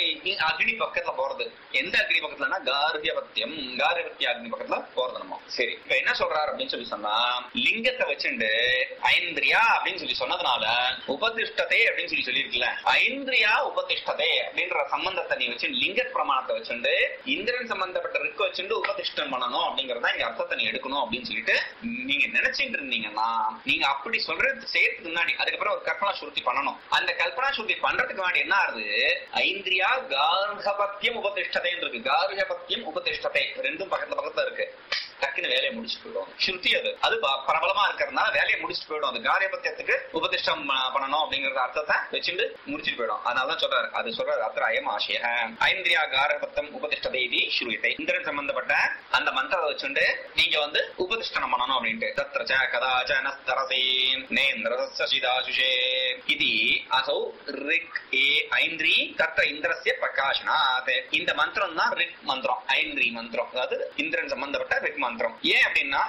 அக்னி பக்கத்துல போறது. எந்த அக்னி பக்கத்துலன்னா கார்கியபத்தியம் அக்னி பக்கத்துல போறது நம்ம. சரி இப்ப என்ன சொல்றாரு அப்படின்னு சொல்லி சொன்னா லிங்கத்தை வச்சுண்டு ஐந்திரியா அப்படின்னு சொல்லி சொன்னதுனால உபதிஷ்டதே அப்படின்னு சொல்லி சொல்லிருக்கல ஐந்திரியா உபதிஷ்டதே அப்படின்ற சம்பந்தத்தை நீ வச்சு லிங்க பிரமாணத்தை வச்சுண்டு இந்திரன் சம்பந்தப்பட்ட ரிக்கு வச்சுட்டு உபதிஷ்டம் பண்ணணும் அப்படிங்கறத இங்க அர்த்தத்தை நீ எடுக்கணும் அப்படின்னு சொல்லிட்டு நீங்க நினைச்சிட்டு இருந்தீங்கன்னா நீங்க அப்படி சொல்றது செய்யறதுக்கு முன்னாடி அதுக்கப்புறம் ஒரு கல்பனா சுருத்தி பண்ணணும். அந்த கல்பனா சுருத்தி பண்றதுக்கு முன்னாடி என்ன ஆகுது ஐந்திரியா கார்கபத்தியம் உபதிஷ்டதைன்னு இருக்கு. கார்கபத்தியம் உபதிஷ்டதை ரெண்டும் பக்கத்துல இருக்கு. டக்குன்னு வேலையை முடிச்சுட்டு போயிடும். ஸ்ருதி அது பிரபலமா இருக்கிறதுனால வேலையை முடிச்சுட்டு போயிடும். அது காரியபத்தியத்துக்கு உபதிஷ்டம் பண்ணணும் அப்படிங்கற அர்த்தத்தை வச்சுட்டு முடிச்சுட்டு போயிடும். அதனாலதான் சொல்றாரு அது சொல்றாரு அத்திராயம் ஆசைய ஐந்திரியா காரபத்தம் உபதிஷ்டதை இது ஸ்ருயத்தை இந்திரன் சம்பந்தப்பட்ட அந்த மந்திரத்தை வச்சுட்டு நீங்க உபதிஷ்டம் பண்ணணும் அப்படின்ட்டு தத்ரச கதாச்ச நஸ்தரசே நேந்திரசிதாசுஷே இது அசௌ ரிக் ஐந்திரி தத்ர இந்திரஸ்ய பிரகாசனாத். இந்த மந்திரம் தான் ரிக் மந்திரம் ஐந்திரி மந்திரம் அதாவது இந்திரன் சம்பந்தப்பட்ட ரிக் மந்திரம். ஏன் அப்படின்னா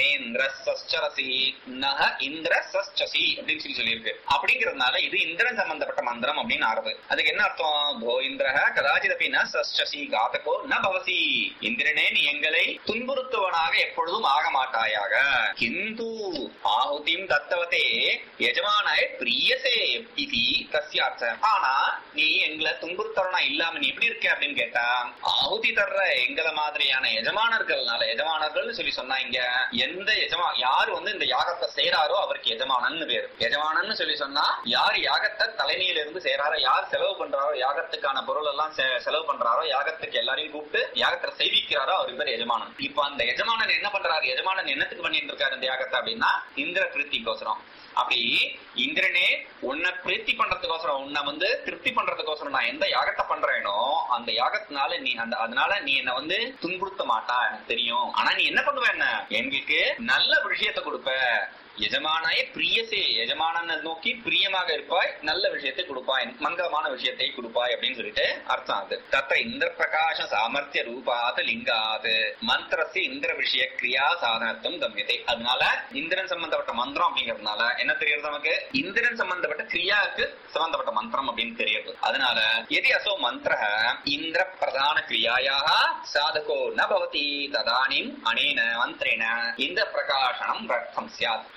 நேந்திரசி நக இந்திரசி அப்படின்னு சொல்லி இருக்கு. அப்படிங்கறதுனால இது இந்திரன் சம்பந்தப்பட்ட மந்திரம் அப்படின்னு ஆறுது. அதுக்கு என்ன அர்த்தம்? கோ இந்திரஹ கதாச்சிதபி ந சஸ்சி காதகோ ந பவசி. இந்திரனே நீ எங்களை துன்புறுத்துவனாக எப்பொழுதும் ஆக மாட்டாயாக. கிந்து ஆஹுதிம் தத்தவதே எஜமானாய பிரியசே இது தஸ்யார்த்தம். ஆனா நீ எங்களை துன்புறுத்தவனா இல்லாம நீ எப்படி இருக்க அப்படின்னு கேட்டா ஆஹுதி தர்ற எங்களை மாதிரியான எஜமானர்கள்னால எஜமானர்கள் சொல்லி சொன்னா இங்க எந்த யாரு இந்த யாகத்தை செய்யறாரோ அவருக்கு எஜமானன்னு பேரு. எஜமானன்னு சொல்லி சொன்னா யார் யாகத்தை தலைமையில இருந்து செய்யறாரோ யார் செலவு பண்றாரோ யாகத்துக்கான பொருள் எல்லாம் செலவு பண்றாரோ யாகத்துக்கு எல்லாரையும் கூப்பிட்டு யாகத்தை செய்விக்கிறாரோ அவருக்கு பேர் எஜமானன். இப்ப அந்த எஜமானன் என்ன பண்றாரு? எஜமானன் என்னத்துக்கு பண்ணிட்டு இருக்காரு இந்த யாகத்தை அப்படின்னா இந்திர பிரீத்திக்கோசரம். அப்படி இந்திரனே உன்னை பிரீத்தி பண்றதுக்கோசரம் உன்னை திருப்தி பண்றதுக்கோசரம் நான் எந்த யாகத்தை பண்றேனோ அந்த யாகத்தினால நீ அதனால நீ என்ன துன்புறுத்த மாட்டா எனக்கு தெரியும். ஆனா நீ என்ன பண்ணுவ என்ன எங்களுக்கு நல்ல விஷயத்தை கொடுப்ப. எஜமானாய பிரியசே எஜமானனை நோக்கி பிரியமாக இருப்பாய் நல்ல விஷயத்தை கொடுப்பாய் மங்களமான விஷயத்தை கொடுப்பாய் அப்படின்னு சொல்லிட்டு அர்த்தம். அது தத்த இந்திர பிரகாச சாமர்த்திய ரூபாத் லிங்காத் மந்திரஸ்ய இந்திர விஷய கிரியா சாதனத்துவம் கம்யத்தை. அதனால இந்திரன் சம்பந்தப்பட்ட மந்திரம் அப்படிங்கறதுனால என்ன தெரியுது நமக்கு? இந்திரன் சம்பந்தப்பட்ட கிரியாவுக்கு சம்பந்தப்பட்ட மந்திரம் அப்படின்னு தெரியுது. அதனால எதி அசோ மந்திர இந்திர பிரதான கிரியாயாக சாதகோ ந பவதி ததானிம் அனேன மந்திரேன இந்திர பிரகாசனம் ரத்தம் ஸ்யாத்.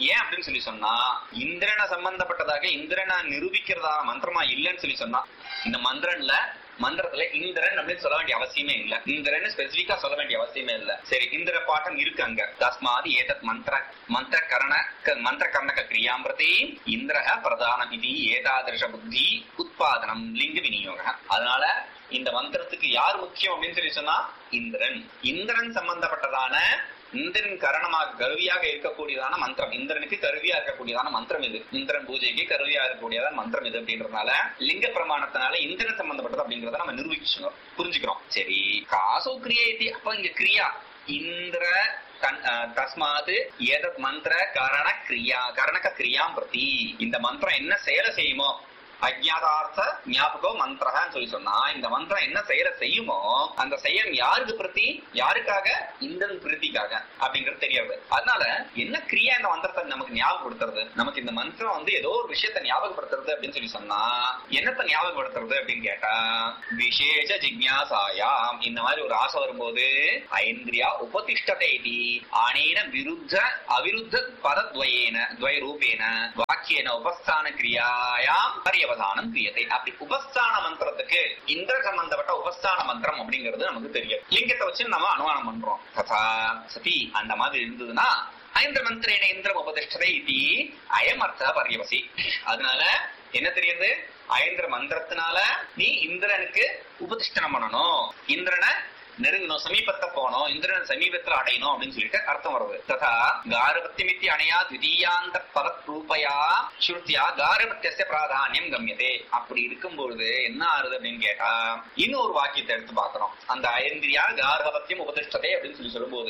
ஏன் அப்படின்னு சொல்லி சொன்னா இந்திரனை சம்பந்தப்பட்டதாக இந்திரனை நிரூபிக்கிறதான மந்திரமா இல்லைன்னு சொல்லி சொன்னா இந்த மந்திரத்துல இந்திரன் அப்படின்னு சொல்ல வேண்டிய அவசியமே இல்ல. இந்திரன் ஸ்பெசிபிக்கா சொல்ல வேண்டிய அவசியமே இல்ல. சரி, இந்திர பாட்டம் இருக்கு அங்க. தஸ்மாதி ஏதத் மந்திர கர்ணக கிரியாம் பிரதி இந்திரஹ பிரதானம் இது ஏதாதிருஷ புத்தி உத்பாதனம் லிங்க விநியோக. அதனால இந்த மந்திரத்துக்கு யார் முக்கியம் அப்படின்னு சொல்லி சொன்னா இந்திரன் சம்பந்தப்பட்டதான இந்திரன் கரணமாக கருவியாக இருக்கக்கூடியதான மந்திரம், இந்திரனுக்கு கருவியா இருக்கக்கூடியதான மந்திரம் இது. இந்திரன் பூஜைக்கு கருவியா இருக்கக்கூடியதான மந்திரம் இது அப்படின்றதுனால லிங்க பிரமாணத்தினால இந்திரன் சம்பந்தப்பட்டது அப்படிங்கறத நம்ம நிரூபிச்சுக்கிறோம், புரிஞ்சுக்கிறோம். சரி, காசோ கிரியா. அப்ப இங்க கிரியா இந்திர தஸ்மாத் ஏதத் மந்திர கரணக கிரியாம் பிரதி இந்த மந்திரம் என்ன செயலை செய்யுமோ அஜ்ஞாதார்த்த ஞாபகோ மந்திரன்னு சொல்லி சொன்னா இந்த மந்திரம் என்ன செயலை செய்யுமோ அந்த செயல் யாருக்கு பிரதி, யாருக்காக, இந்திரன் பிரீதிக்காக அப்படிங்கிறது தெரியாது. அதனால என்ன கிரியா இந்த மந்திரத்தை நமக்கு ஞாபகப்படுத்துறது, நமக்கு இந்த மந்திரம் ஏதோ ஒரு விஷயத்தை ஞாபகப்படுத்துறது அப்படின்னு சொல்லி சொன்னா என்னத்தை ஞாபகப்படுத்துறது அப்படின்னு கேட்டா விசேஷ ஜிக்ஞாசாயாம். இந்த மாதிரி ஒரு ஆசை வரும்போது ஐந்திரியா உபதிஷ்டதை ஆனேன அவிருத்த பதத்வயரூபேன வாக்கியேன உபஸ்தான கிரியாயாம் பரியவதானம் கிரியத்தை. அப்படி உபஸ்தான மந்திரத்துக்கு இந்திர சம்பந்தப்பட்ட உபஸ்தான மந்திரம் அப்படிங்கிறது நமக்கு தெரியும். லிங்கத்தை வச்சு நம்ம அனுமானம் பண்றோம். ததா சதி அந்த மாதிரி இருந்ததுன்னா ஐந்திர மந்திரேன இந்திரம் உபதிஷ்டதை இது அயம் அர்த்த பரியவசி. அதனால என்ன தெரியுது, ஐந்திர மந்திரத்தினால நீ இந்திரனுக்கு உபதிஷ்டனம் பண்ணணும், இந்திரனை நெருங்கணும், சமீபத்தை போனோம், இந்திரன் சமீபத்தில் அடையணும் அப்படின்னு சொல்லிட்டு அர்த்தம் வருது. ததா காரபத்தியமித்தி அணையா த்விதீயாந்த பரத்ரூபயா ஸ்ருத்யா காரபத்திய பிராதானியம் கம்யதே. அப்படி இருக்கும்பொழுது என்ன ஆறுது அப்படின்னு கேட்டா இன்னொரு வாக்கியத்தை எடுத்து பார்க்கணும். அந்த ஐந்திரியா கார்கபத்தியம் உபதிஷ்டதே அப்படின்னு சொல்லும் போது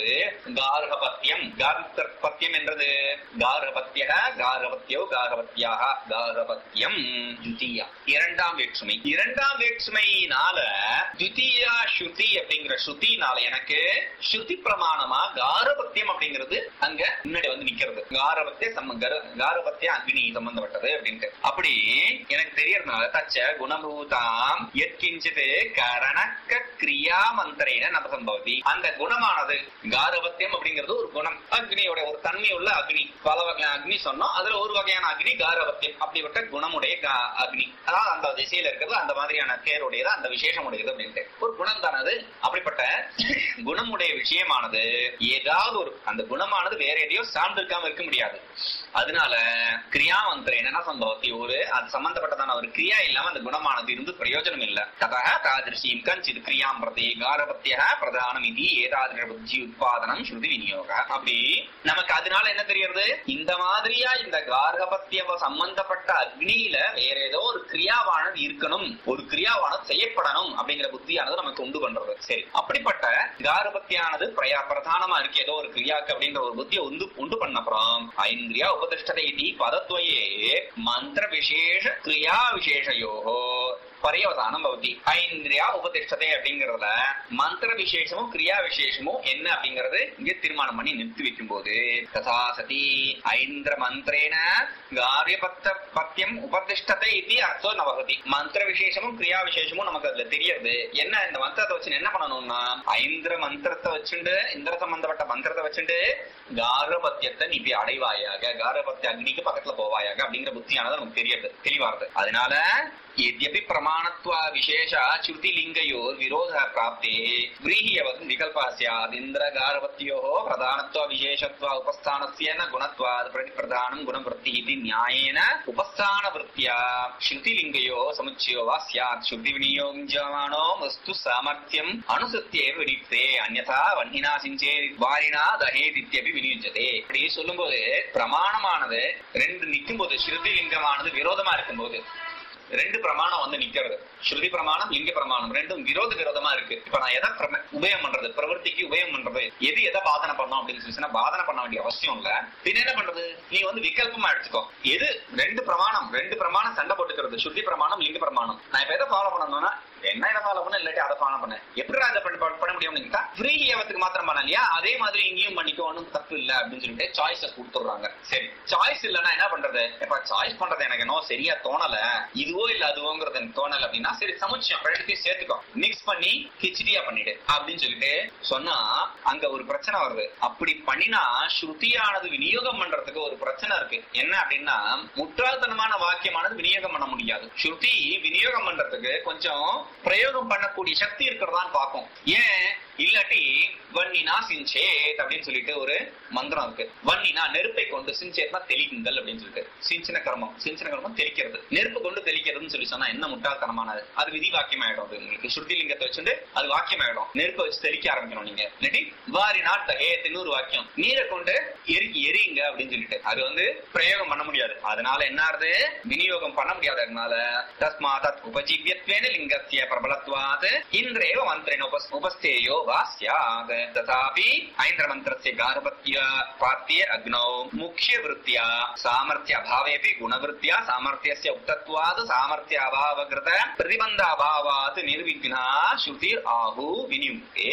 கார்கபத்தியம் என்றது கார்கபத்திய கார்கபத்தியோ கார்கபத்தியாக கார்கபத்தியம் த்விதீயா இரண்டாம் வேற்றுமை. இரண்டாம் வேற்றுமையினால த்விதீயா ஸ்ருதி அப்படிங்கிற ஸ்ருதினால எனக்கு ஸ்ருதி பிரமாணமா காரபத்தியம் அப்படிங்கிறது அங்க முன்னாடி நிக்கிறது. காரபத்திய அக்னி சம்பந்தப்பட்டது அப்படின்ட்டு அப்படி எனக்கு தெரியறதுனால தச்ச குணபூதாம் எத்கிஞ்சித் கரணக கிரியா மந்திரேன நபசம்பவதி. அந்த குணமானது காரபத்தியம் அப்படிங்கிறது ஒரு குணம், அக்னியோட ஒரு தன்மை உள்ள அக்னி. பல வகையான அக்னி சொன்னோம், அதுல ஒரு வகையான அக்னி காரபத்தியம். அப்படிப்பட்ட குணமுடைய அக்னி, அதாவது அந்த திசையில இருக்கிறது அந்த மாதிரியான பேருடையது, அந்த விசேஷம் உடையது அப்படின்ட்டு ஒரு குணம் தானது. அப்படிப்பட்ட குணமுடைய விஷயமானது ஏதாவது ஒரு அந்த குணமானது வேற எதையோ சார்ந்திருக்காம இருக்க முடியாது. அதனால கிரியா மந்திரம் என்ன சம்பவத்தி ஒரு அது சம்பந்தப்பட்டதான ஒரு கிரியா இல்லாம அந்த குணமானது இருந்து பிரயோஜனம் இல்ல. ததா தாதிருஷீம் கஞ்சித் கிரியாம் பிரதி காரபத்திய பிரதானம் இது ஏதாதிர புத்தி உத்பாதனம் ஸ்ருதி விநியோக. அப்படி நமக்கு அதனால என்ன தெரியுது, இந்த மாதிரியா இந்த கார்கபத்திய சம்பந்தப்பட்ட அக்னியில வேற ஏதோ ஒரு கிரியாவானது இருக்கணும், ஒரு கிரியாவானது செய்யப்படணும் அப்படிங்கிற புத்தியானது நமக்கு உண்டு பண்றது. சரி, அப்படிப்பட்ட காரபத்தியானது பிரதானமா இருக்கு ஏதோ ஒரு கிரியாக்கு அப்படின்ற ஒரு புத்தியை உண்டு பண்ணப்புறம் ஐந்திரியா உபதிஷ்டதை பதத்வயே மந்திர விசேஷ கிரியா விசேஷயோஹோ பரியவதானம் பவதி. ஐந்திரியா உபதிஷ்டதை அப்படிங்கறதுல மந்திர விசேஷமும் கிரியா விசேஷமும் என்ன அப்படிங்கறது இங்க தீர்மானம் பண்ணி நிறுத்தி வைக்கும் போது ததா சதி ஐந்திர மந்திரேன காரியபத்தியம் உபதிஷ்டதை இது அர்த்தோ நவகதி. மந்திர விசேஷமும் கிரியா விசேஷமும் நமக்கு அதுல தெரியாது. என்ன இந்த மந்திரத்தை வச்சு என்ன பண்ணணும்னா ஐந்திர மந்திரத்தை வச்சுண்டு இந்திர சம்பந்தப்பட்ட மந்திரத்தை வச்சுண்டு காரபத்தியத்தை நீ அடைவாயாக, காரபத்திய அக்னிக்கு பக்கத்துல போவாயாக அப்படிங்கிற புத்தியானது நமக்கு தெரியாது, தெளிவாருது. அதனால यद्यपि प्रमाणत्वा विशेष श्रुति लिंगयोर विरोध प्राप्ते व्रीह्यवत् विकल्पः स्यात् इन्द्रगारवत्योः प्रधानत्वा विशेषत्वा उपस्थानस्य न गुणत्वात् प्रतिप्रधानं गुणवृत्तिः इति न्यायेन उपस्थानवृत्त्या श्रुति लिंगयोः समुच्चयो वा स्यात्. श्रुति विनियोज्यमानो वस्तु सामर्थ्यम् अनुसृत्य एव विनियुक्ते अन्यथा वह्निना सिञ्चे वारिणा दहेत् इत्यपि विनियुज्यते. இப்படி சொல்லும்போது பிரமாணமானது ரெண்டு நிக்கும்போது ஸ்ருதி லிங்கமானது விரோதமா இருக்கும்போது ரெண்டு பிரமாணம் நிக்கிறது. ஸ்ருதி பிரமாணம் லிங்க பிரமாணம் ரெண்டும் விரோதமா இருக்கு. இப்ப நான் எதை உபயம் பண்றது, பிரவர்த்திக்கு உபயம் பண்றது, எது எதை பாதனை பண்ணோம் அப்படின்னு சொல்லி பாதனை பண்ண வேண்டிய அவசியம் இல்ல. பின்ன என்ன பண்றது, நீ விகல்பமா எடுத்துக்கோ. எது ரெண்டு பிரமாணம் சண்டை போட்டுக்கிறது, ஸ்ருதி பிரமாணம் லிங்க பிரமாணம். நான் இப்ப எதை ஃபாலோ பண்ணணும்னா என்ன இதை ஃபாலோ பண்ண இல்லாட்டி அதை ஃபாலோ பண்ண எப்படி அதை பண்ண முடியும்னு ஃப்ரீ ஏவத்துக்கு மாத்திரம் பண்ண இல்லையா, அதே மாதிரி இங்கேயும் பண்ணிக்கோ, ஒன்றும் தப்பு இல்ல அப்படின்னு சொல்லிட்டு சாய்ஸை கொடுத்துடுறாங்க. சரி, சாய்ஸ் இல்லைன்னா என்ன பண்றது, இப்ப சாய்ஸ் பண்றது எனக்கு என்ன சரியா தோணல, இது இதுவோ இல்ல அதுவோங்கிறது எனக்கு தோணல அப்படின்னா சரி சமுச்சயம் ரெண்டுத்தையும் சேர்த்துக்கோ, மிக்ஸ் பண்ணி கிச்சடியா பண்ணிடு அப்படின்னு சொல்லிட்டு சொன்னா அங்க ஒரு பிரச்சனை வருது. அப்படி பண்ணினா ஸ்ருதியானது விநியோகம் பண்றதுக்கு ஒரு பிரச்சனை இருக்கு. என்ன அப்படின்னா முட்டாள்தனமான வாக்கியமானது விநியோகம் பண்ண முடியாது. ஸ்ருதி விநியோகம் பண்றதுக்கு கொஞ்சம் பிரயோகம் பண்ணக்கூடிய சக்தி இருக்கிறதான்னு பார்க்கும். ஏன் இல்லாட்டி வன்னினா சிஞ்சேத் அப்படின்னு சொல்லிட்டு ஒரு மந்திரம் இருக்கு. வன்னினா நெருப்பை கொண்டு, சிஞ்சேத்னா தெளிக்குங்கள் அப்படின்னு சொல்லிட்டு, சிஞ்சன கர்மம் தெளிக்கிறது, நெருப்பு கொண்டு தெளிக்கிறதுன்னு சொல்லி சொன்னா என்ன முட்டாள்தனமானது? அது விதி வாக்கியம் ஆயிடும். அது உங்களுக்கு ஸ்ருதி லிங்கத்தை வச்சுட்டு அது வாக்கியம் ஆயிடும். நெருப்பை வச்சு தெளிக்க ஆரம்பிக்கணும் நீங்க. இல்லாட்டி வாரி நாட் இன்னொரு வாக்கியம் நீரை கொண்டு எரியுங்க அப்படின்னு சொல்லிட்டு அது வந்து பிரயோகம் பண்ண முடியாது. அதனால என்ன ஆறுது? விநியோகம் பண்ண முடியாததுனால தஸ்மாத் உபஜீவியத்வேன லிங்கஸ்ய பிரபலத்வாத் இந்திரேவ மந்திரேன உபஸ்தேயோ வாஸ்யாத் ததாபி ஐந்திர மந்திரஸ்ய கார்பத்ய பாத்திய அக்னௌ முக்கிய விருத்தியா சாமர்த்திய அபாவேபி குணவிருத்தியா சாமர்த்தியஸ்ய உக்தத்வாத் சாமர்த்திய அபாவகிருத பிரதிபந்த அபாவாத் நிர்விக்னா ஸ்ருதிர் ஆஹு விநியுக்தே.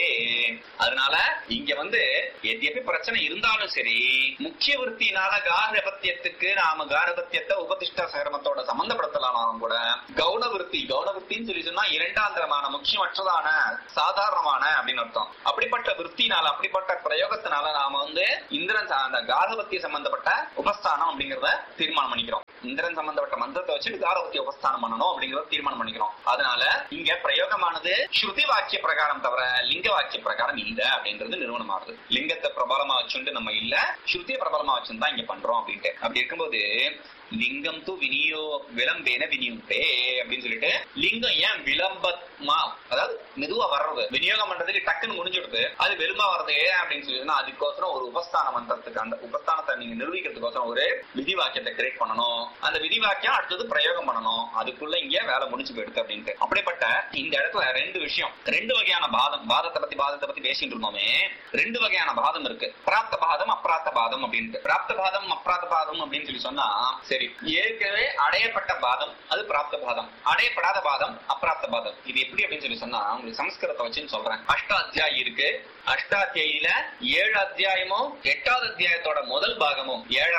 அதனால இங்க வந்து எத்யபி பிரச்சனை இருந்தாலும் சரி, முக்கிய விருத்தினால கார்பத்தியத்துக்கு நாம கார்பத்தியத்தை உபதிஷ்ட சகரமத்தோட சம்பந்தப்படுத்தலாம் கூட. கவுனவிருத்தின்னு சொல்லி சொன்னா இரண்டாந்திரமான முக்கியமற்றதான சாதாரணமான அப்படின்னு அர்த்தம். அப்படிப்பட்ட விற்த்தினால அப்படிப்பட்ட பிரயோகத்தினால நாம வந்து இந்திரன் அந்த கார்பத்திய சம்பந்தப்பட்ட உபஸ்தானம் அப்படிங்கறத தீர்மானம் பண்ணிக்கிறோம். இந்திரன் சம்பந்தப்பட்ட மந்திரத்தை வச்சு கார்பத்திய உபஸ்தானம் பண்ணணும் அப்படிங்கறத தீர்மானம் பண்ணிக்கிறோம். அதனால இங்க பிரயோகமானது ஸ்ருதி வாக்கிய பிரகாரம் தவிர லிங்க வாக்கிய பிரகாரம் இல்ல அப்படின்றது நிறுவனம் ஆகுது. லிங்கத்தை பிரபலமா வச்சுட்டு நம்ம இல்ல, ஸ்ருதியை பிரபலமா வச்சுதான் இங்க பண்றோம் அப்படின்ட்டு. அப்படி இருக்கும்போது லிங்கம் து விளம்பேன விநியுக்தே அப்படின்னு சொல்லிட்டு லிங்கம் ஏன் விளம்பமா, அதாவது மெதுவா வர்றது, விநியோகம் பண்றதுக்கு டக்குன்னு முடிஞ்சுடுது, அது வெறுமா வர்றது ஏன் அப்படின்னு சொல்லிட்டு அதுக்கோசரம் ஒரு உபஸ்தான மந்திரத்துக்கு அந்த உபஸ்தானத்தை நீங்க நிரூபிக்கிறதுக்கோசரம் ஒரு விதி வாக்கியத்தை கிரியேட் பண்ணணும். அந்த விதி வாக்கியம் அடுத்தது பிரயோகம் பண்ணணும். அதுக்குள்ள இங்க வேலை முடிச்சு போயிடுது அப்படின்ட்டு. அப்படிப்பட்ட இந்த இடத்துல ரெண்டு விஷயம், ரெண்டு வகையான பாதத்தை பத்தி பேசிட்டு இருந்தோமே. ரெண்டு வகையான பாதம் இருக்கு, பிராப்த பாதம் அப்பிராப்த பாதம் அப்படின்ட்டு. பிராப்த பாதம் அப்பிராப்த பாதம் அப்படின்னு சொல்லி சொன்னா சரி, ஏற்கனவே அடையப்பட்ட பாதம் அது பிராப்த பாதம், அடையப்படாத பாதம் அப்பிராப்த பாதம். இது எப்படி அப்படின்னு சொல்லி சொன்னா உங்களுக்கு சமஸ்கிருதத்தை வச்சுன்னு சொல்றேன். அஷ்டாத்தியாயி இருக்கு. அஷ்டாத்தியாயில 7 அத்தியாயமும் 8வது அத்தியாயத்தோட முதல் பாகமும்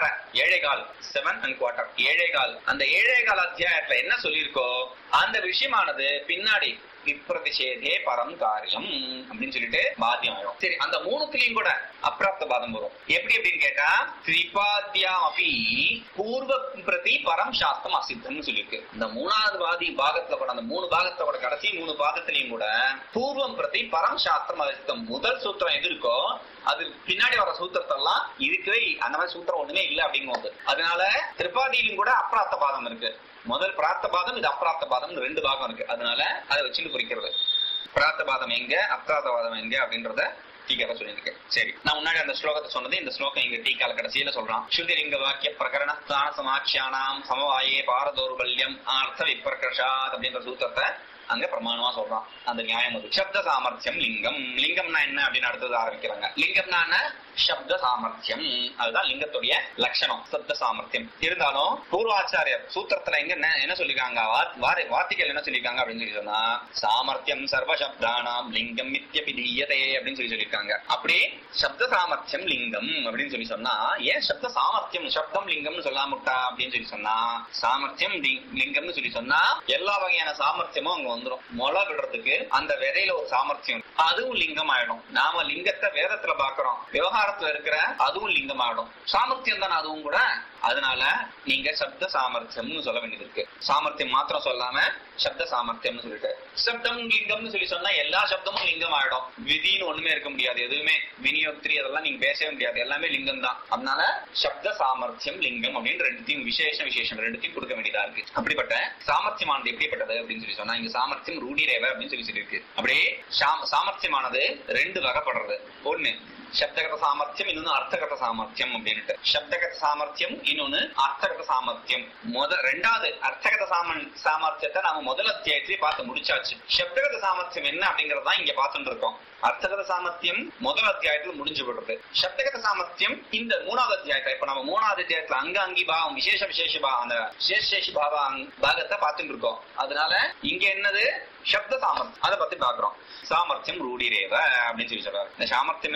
7.25 7.25 7.25 அந்த 7.25 அத்தியாயத்துல என்ன சொல்லியிருக்கோ அந்த விஷயமானது பின்னாடி விப்ரதிஷேதே பரம் காரியம் அப்படின்னு சொல்லிட்டு பாத்தியம் ஆயிடும். சரி, அந்த மூணுத்திலையும் கூட அப்பிராப்த பாதம் வரும். எப்படி அப்படின்னு கேட்டா திரிபாத்தியாம் அப்படி பூர்வ பிரதி பரம் சாஸ்திரம் அசித்தம்னு சொல்லியிருக்கு. அந்த மூணாவது பாகத்துல கூட, அந்த 3 பாகத்தோட கடைசி 3 பாகத்திலையும் கூட பூர்வம் பிரதி பரம் சாஸ்திரம் அசித்தம். முதல் சூத்திரம் எது இருக்கோ அது பின்னாடி வர சூத்திரத்தெல்லாம் இருக்கவே அந்த மாதிரி சூத்திரம் ஒண்ணுமே இல்லை அப்படிங்கும்போது, அதனால திரிபாதியிலும் கூட அப்பிராப்த பாதம் இருக்கு. முதல் பிராப்த பாதம், இது அப்பிராப்த பாதம், 2 பாகம் இருக்கு. அதனால அதை வச்சுட்டு குறிக்கிறது பிராப்த பாதம் எங்க அப்பிராப்த பாதம் எங்க அப்படின்றத டீக்கால சொல்லியிருக்கேன். சரி, நான் முன்னாடி அந்த ஸ்லோகத்தை சொன்னது இந்த ஸ்லோகம் இங்க டீக்கால கடைசியில சொல்றான். ஸ்ருதிலிங்க வாக்கிய பிரகரண ஸ்தான சமாட்சியானாம் சமவாயே பாரதோர்பல்யம் அர்த்த விப்ரகர்ஷாத் அப்படின்ற சூத்திரத்தை அங்க பிரமாணமா சொல்றான். அந்த நியாயம் அது. சப்த சாமர்த்தியம் லிங்கம். லிங்கம்னா என்ன அப்படின்னு அடுத்தது ஆரம்பிக்கிறாங்க. லிங்கம்னா சப்த சாமர்த்தியம், அதுதான் லிங்கத்துடைய லட்சணம், சப்த சாமர்த்தியம். இருந்தாலும் பூர்வாச்சாரியர் சூத்திரத்துல எங்க என்ன சொல்லிருக்காங்க, வார்த்தைகள் என்ன சொல்லிருக்காங்க அப்படின்னு சொல்லி சொன்னா சாமர்த்தியம் சர்வசப்தானாம் லிங்கம் மித்யபிதீயதே அப்படின்னு சொல்லியிருக்காங்க. அப்படி சப்த சாமர்த்தியம் லிங்கம் அப்படின்னு சொல்லி சொன்னா ஏன் சப்த சாமர்த்தியம் சப்தம் லிங்கம்னு சொல்லாமட்டா அப்படின்னு சொல்லி சொன்னா, சாமர்த்தியம் லிங்கம்னு சொல்லி சொன்னா எல்லா வகையான சாமர்த்தியமும் அங்க வந்துடும். முளை விடுறதுக்கு அந்த விதையில ஒரு சாமர்த்தியம், அதுவும் லிங்கம் ஆயிடும். நாம லிங்கத்தை வேதத்துல பாக்குறோம், விவகாரத்துல இருக்கிற அதுவும் லிங்கம் ஆயிடும். சாமர்த்தியம் தானே அதுவும் கூட. அதனால நீங்க சப்த சாமர்த்தியம்னு சொல்ல வேண்டியது இருக்கு. சாமர்த்தியம் மாத்திரம் சொல்லாம சப்த சாமர்த்தியம்னு சொல்லிட்டு சப்தம் லிங்கம்னு சொல்லி சொன்னா எல்லா சப்தமும் லிங்கம் ஆயிடும். விதின்னு ஒண்ணுமே இருக்க முடியாது, எதுவுமே விநியோக்திரி அதெல்லாம் நீங்க பேசவே முடியாது, எல்லாமே லிங்கம் தான். அதனால சப்த சாமர்த்தியம் லிங்கம் அப்படின்னு ரெண்டுத்தையும் விசேஷம் ரெண்டுத்தையும் கொடுக்க வேண்டியதா இருக்கு. அப்படிப்பட்ட சாமர்த்தியமானது எப்படிப்பட்டது அப்படின்னு சொல்லி சொன்னா இங்க சாமர்த்தியம் ரூಢிரேவ அப்படின்னு சொல்லியிருக்கு. அப்படியே சாமர்த்தியமானது 2 வகைப்படுறது. ஒண்ணு சப்தகத சாமர்த்தியம், இன்னொன்னு அர்த்தகத சாமர்த்தியம் அப்படின்ட்டு. சப்தகத சாமர்த்தியம், இன்னொன்னு அர்த்தகத சாமர்த்தியம். ரெண்டாவது அர்த்தகத சாமர்த்தியத்தை நாம முதல் அத்தியாயத்திலே பார்த்து முடிச்சாச்சு. சப்தகத சாமர்த்தியம் என்ன அப்படிங்கறதான் இங்க பார்த்துட்டு இருக்கோம். அர்த்தகத சாமர்த்தியம் முதல் அத்தியாயத்துல முடிஞ்சு விடுறது. சப்தகத சாமர்த்தியம் இந்த 3வது அத்தியாயத்துல, இப்ப நம்ம 3வது அத்தியாயத்துல அங்கி பாவம் விசேஷ பாவம் அந்த விசேஷ பாகத்தை பார்த்துட்டு இருக்கோம். அதனால இங்க என்னது சப்த சாமர்த்தியம் அதை பத்தி பாக்குறோம். சாமர்த்தியம் ரூಢிரேவ அப்படின்னு சொல்லி சொல்றாரு. இந்த சாமர்த்தியம் என்னது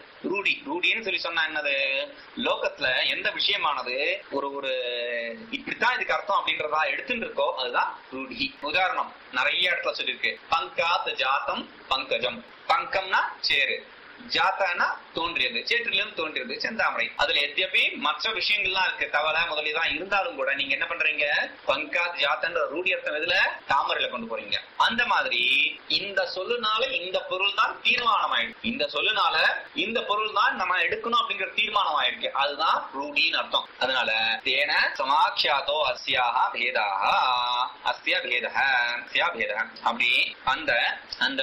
ரூடி. ரூடின்னு சொல்லி சொன்னா என்னது, லோகத்துல எந்த விஷயமானது ஒரு ஒரு இப்படித்தான் இதுக்கு அர்த்தம் அப்படின்றதா எடுத்துட்டு இருக்கோ அதுதான் ரூடி. உதாரணம் நிறைய இடத்துல சொல்லிருக்கு. பங்காத் ஜாத்தம் பங்கஜம். பங்கம்னா சேரு, ஜாத்தானா தோன்றியது, சேற்றிலும் தோன்றியது செந்தாமரை. அதுல எத்தியப்பி மற்ற விஷயங்கள்லாம் இருக்கு, தவளை முதலிதான் இருந்தாலும் கூட நீங்க என்ன பண்றீங்க, பங்காத் ஜாத்தன்ற ரூடி அர்த்தம் இதுல தாமரையில கொண்டு போறீங்க. அந்த மாதிரி இந்த சொல்லுனால இந்த பொருள் தான் தீர்மானம் ஆயிடுச்சு, இந்த சொல்லுனால இந்த பொருள் தான் நம்ம எடுக்கணும் அப்படிங்கிற தீர்மானம் ஆயிருக்கு, அதுதான் ரூடின்னு அர்த்தம். அதனால தேன சமாக்ஷாதோ அஸ்யாக பேதாக அஸ்ய பேதஹ அஸ்யா பேதஹ அப்படி அந்த அந்த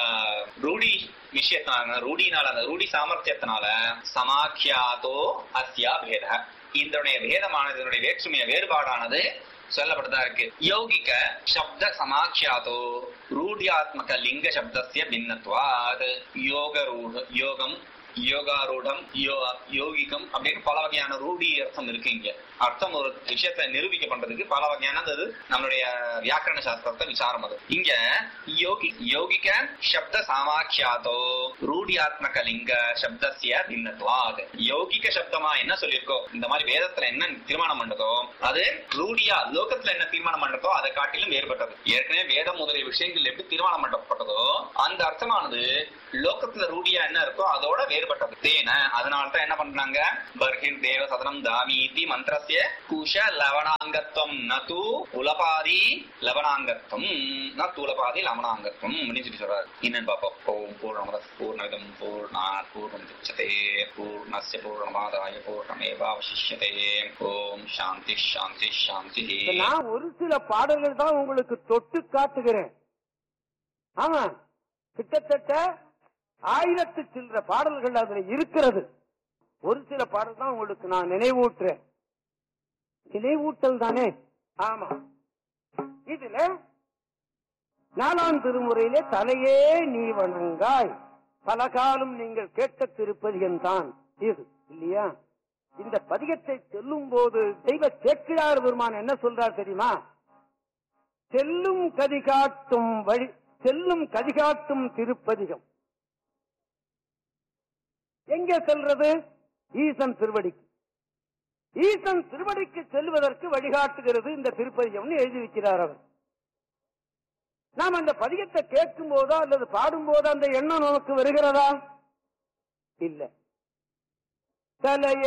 ரூடி விஷயத்தினால, ரூடினால, அந்த ரூடி சாமர்த்தியத்தினால சமாக்கியாதோ அஸ்யா பேத, இதனுடைய பேதமானது, இதனுடைய வேற்றுமைய வேறுபாடானது சொல்லப்பட்டதா இருக்கு. யோகிக சப்த சமாக்கியாதோ ரூடியாத்மக லிங்க சப்தஸ்ய பின்னத்வாத். யோகம், யோகாரூடம், யோகிகம் அப்படின்னு பல வகையான ரூடி அர்த்தம் இருக்கு. இங்க அர்த்தம் ஒரு விஷயத்தை நிரூபிக்க பண்றதுக்கு பல வகையானது நம்மளுடைய வியாக்கரண சாஸ்திரத்தை விசாரம். அது இங்க யோகிக சப்த சாமாக்கியாதோ ரூடியாத்மக லிங்க சப்தஸ்ய பின்னத்வாத். யோகிக சப்தமா என்ன சொல்லியிருக்கோ, இந்த மாதிரி வேதத்துல என்ன தீர்மானம் பண்ணதோ அது ரூடியா லோகத்துல என்ன தீர்மானம் பண்றதோ அதை காட்டிலும் வேறுபட்டது. ஏற்கனவே வேதம் முதலிய விஷயங்கள் எப்படி தீர்மானம் பண்ணப்பட்டதோ அந்த அர்த்தமானது லோகத்துல ரூடியா என்ன இருக்கோ அதோட வேறுபட்டது. தேன அதனால்தான் என்ன பண்றாங்க, பர்ஹிர் தேவ சதனம் தாமீதி மந்திரஸ்ய குஷ லவணாங்கத்வம் நது உலபாதி லவணாங்கத்வம் நது உலபாதி லவணாங்கத்வம் அப்படின்னு சொல்லி சொல்றாரு. என்னன்னு பாப்போம். ஓம் பூர்ணமத பூர்ணமிதம் பூர்ணாத் பூர்ணமுதச்யதே பூர்ணஸ்ய பூர்ணமாதாய பூர்ணமேவாவசிஷ்யதே. ஓம் சாந்தி சாந்தி சாந்தி. நான் ஒரு சில பாடல்கள் தான் உங்களுக்கு தொட்டு காட்டுகிறேன். ஆமா, கிட்டத்தட்ட 1000 சில்லற பாடல்கள் அதுல இருக்கிறது. ஒரு சில பாடல் தான் உங்களுக்கு நான் நினைவூட்டுறேன். நினைவூட்டல் தானே. ஆமா, இதுல 4ஆம் திருமுறையிலே தலையே நீ வணங்காய் பலகாலம் நீங்கள் கேட்ட திருப்பதிகம் தான் இது இல்லையா? இந்த பதிகத்தை சொல்லும் போது தெய்வ சேக்கிழார் பெருமான் என்ன சொல்றார் தெரியுமா? செல்லும் கதிகாட்டும் வழி, செல்லும் கதிகாட்டும் திருப்பதிகம். எங்கே செல்றது? ஈசன் திருவடிக்கு. ஈசன் திருவடிக்கு செல்வதற்கு வழிகாட்டுகிறது இந்த திருப்பதிகம் எழுதி வைக்கிறார் அவர். நாம் அந்த பதிகத்தை கேட்கும் போதோ அல்லது பாடும் போதோ அந்த எண்ணம் நமக்கு வருகிறதா? இல்ல. தலையே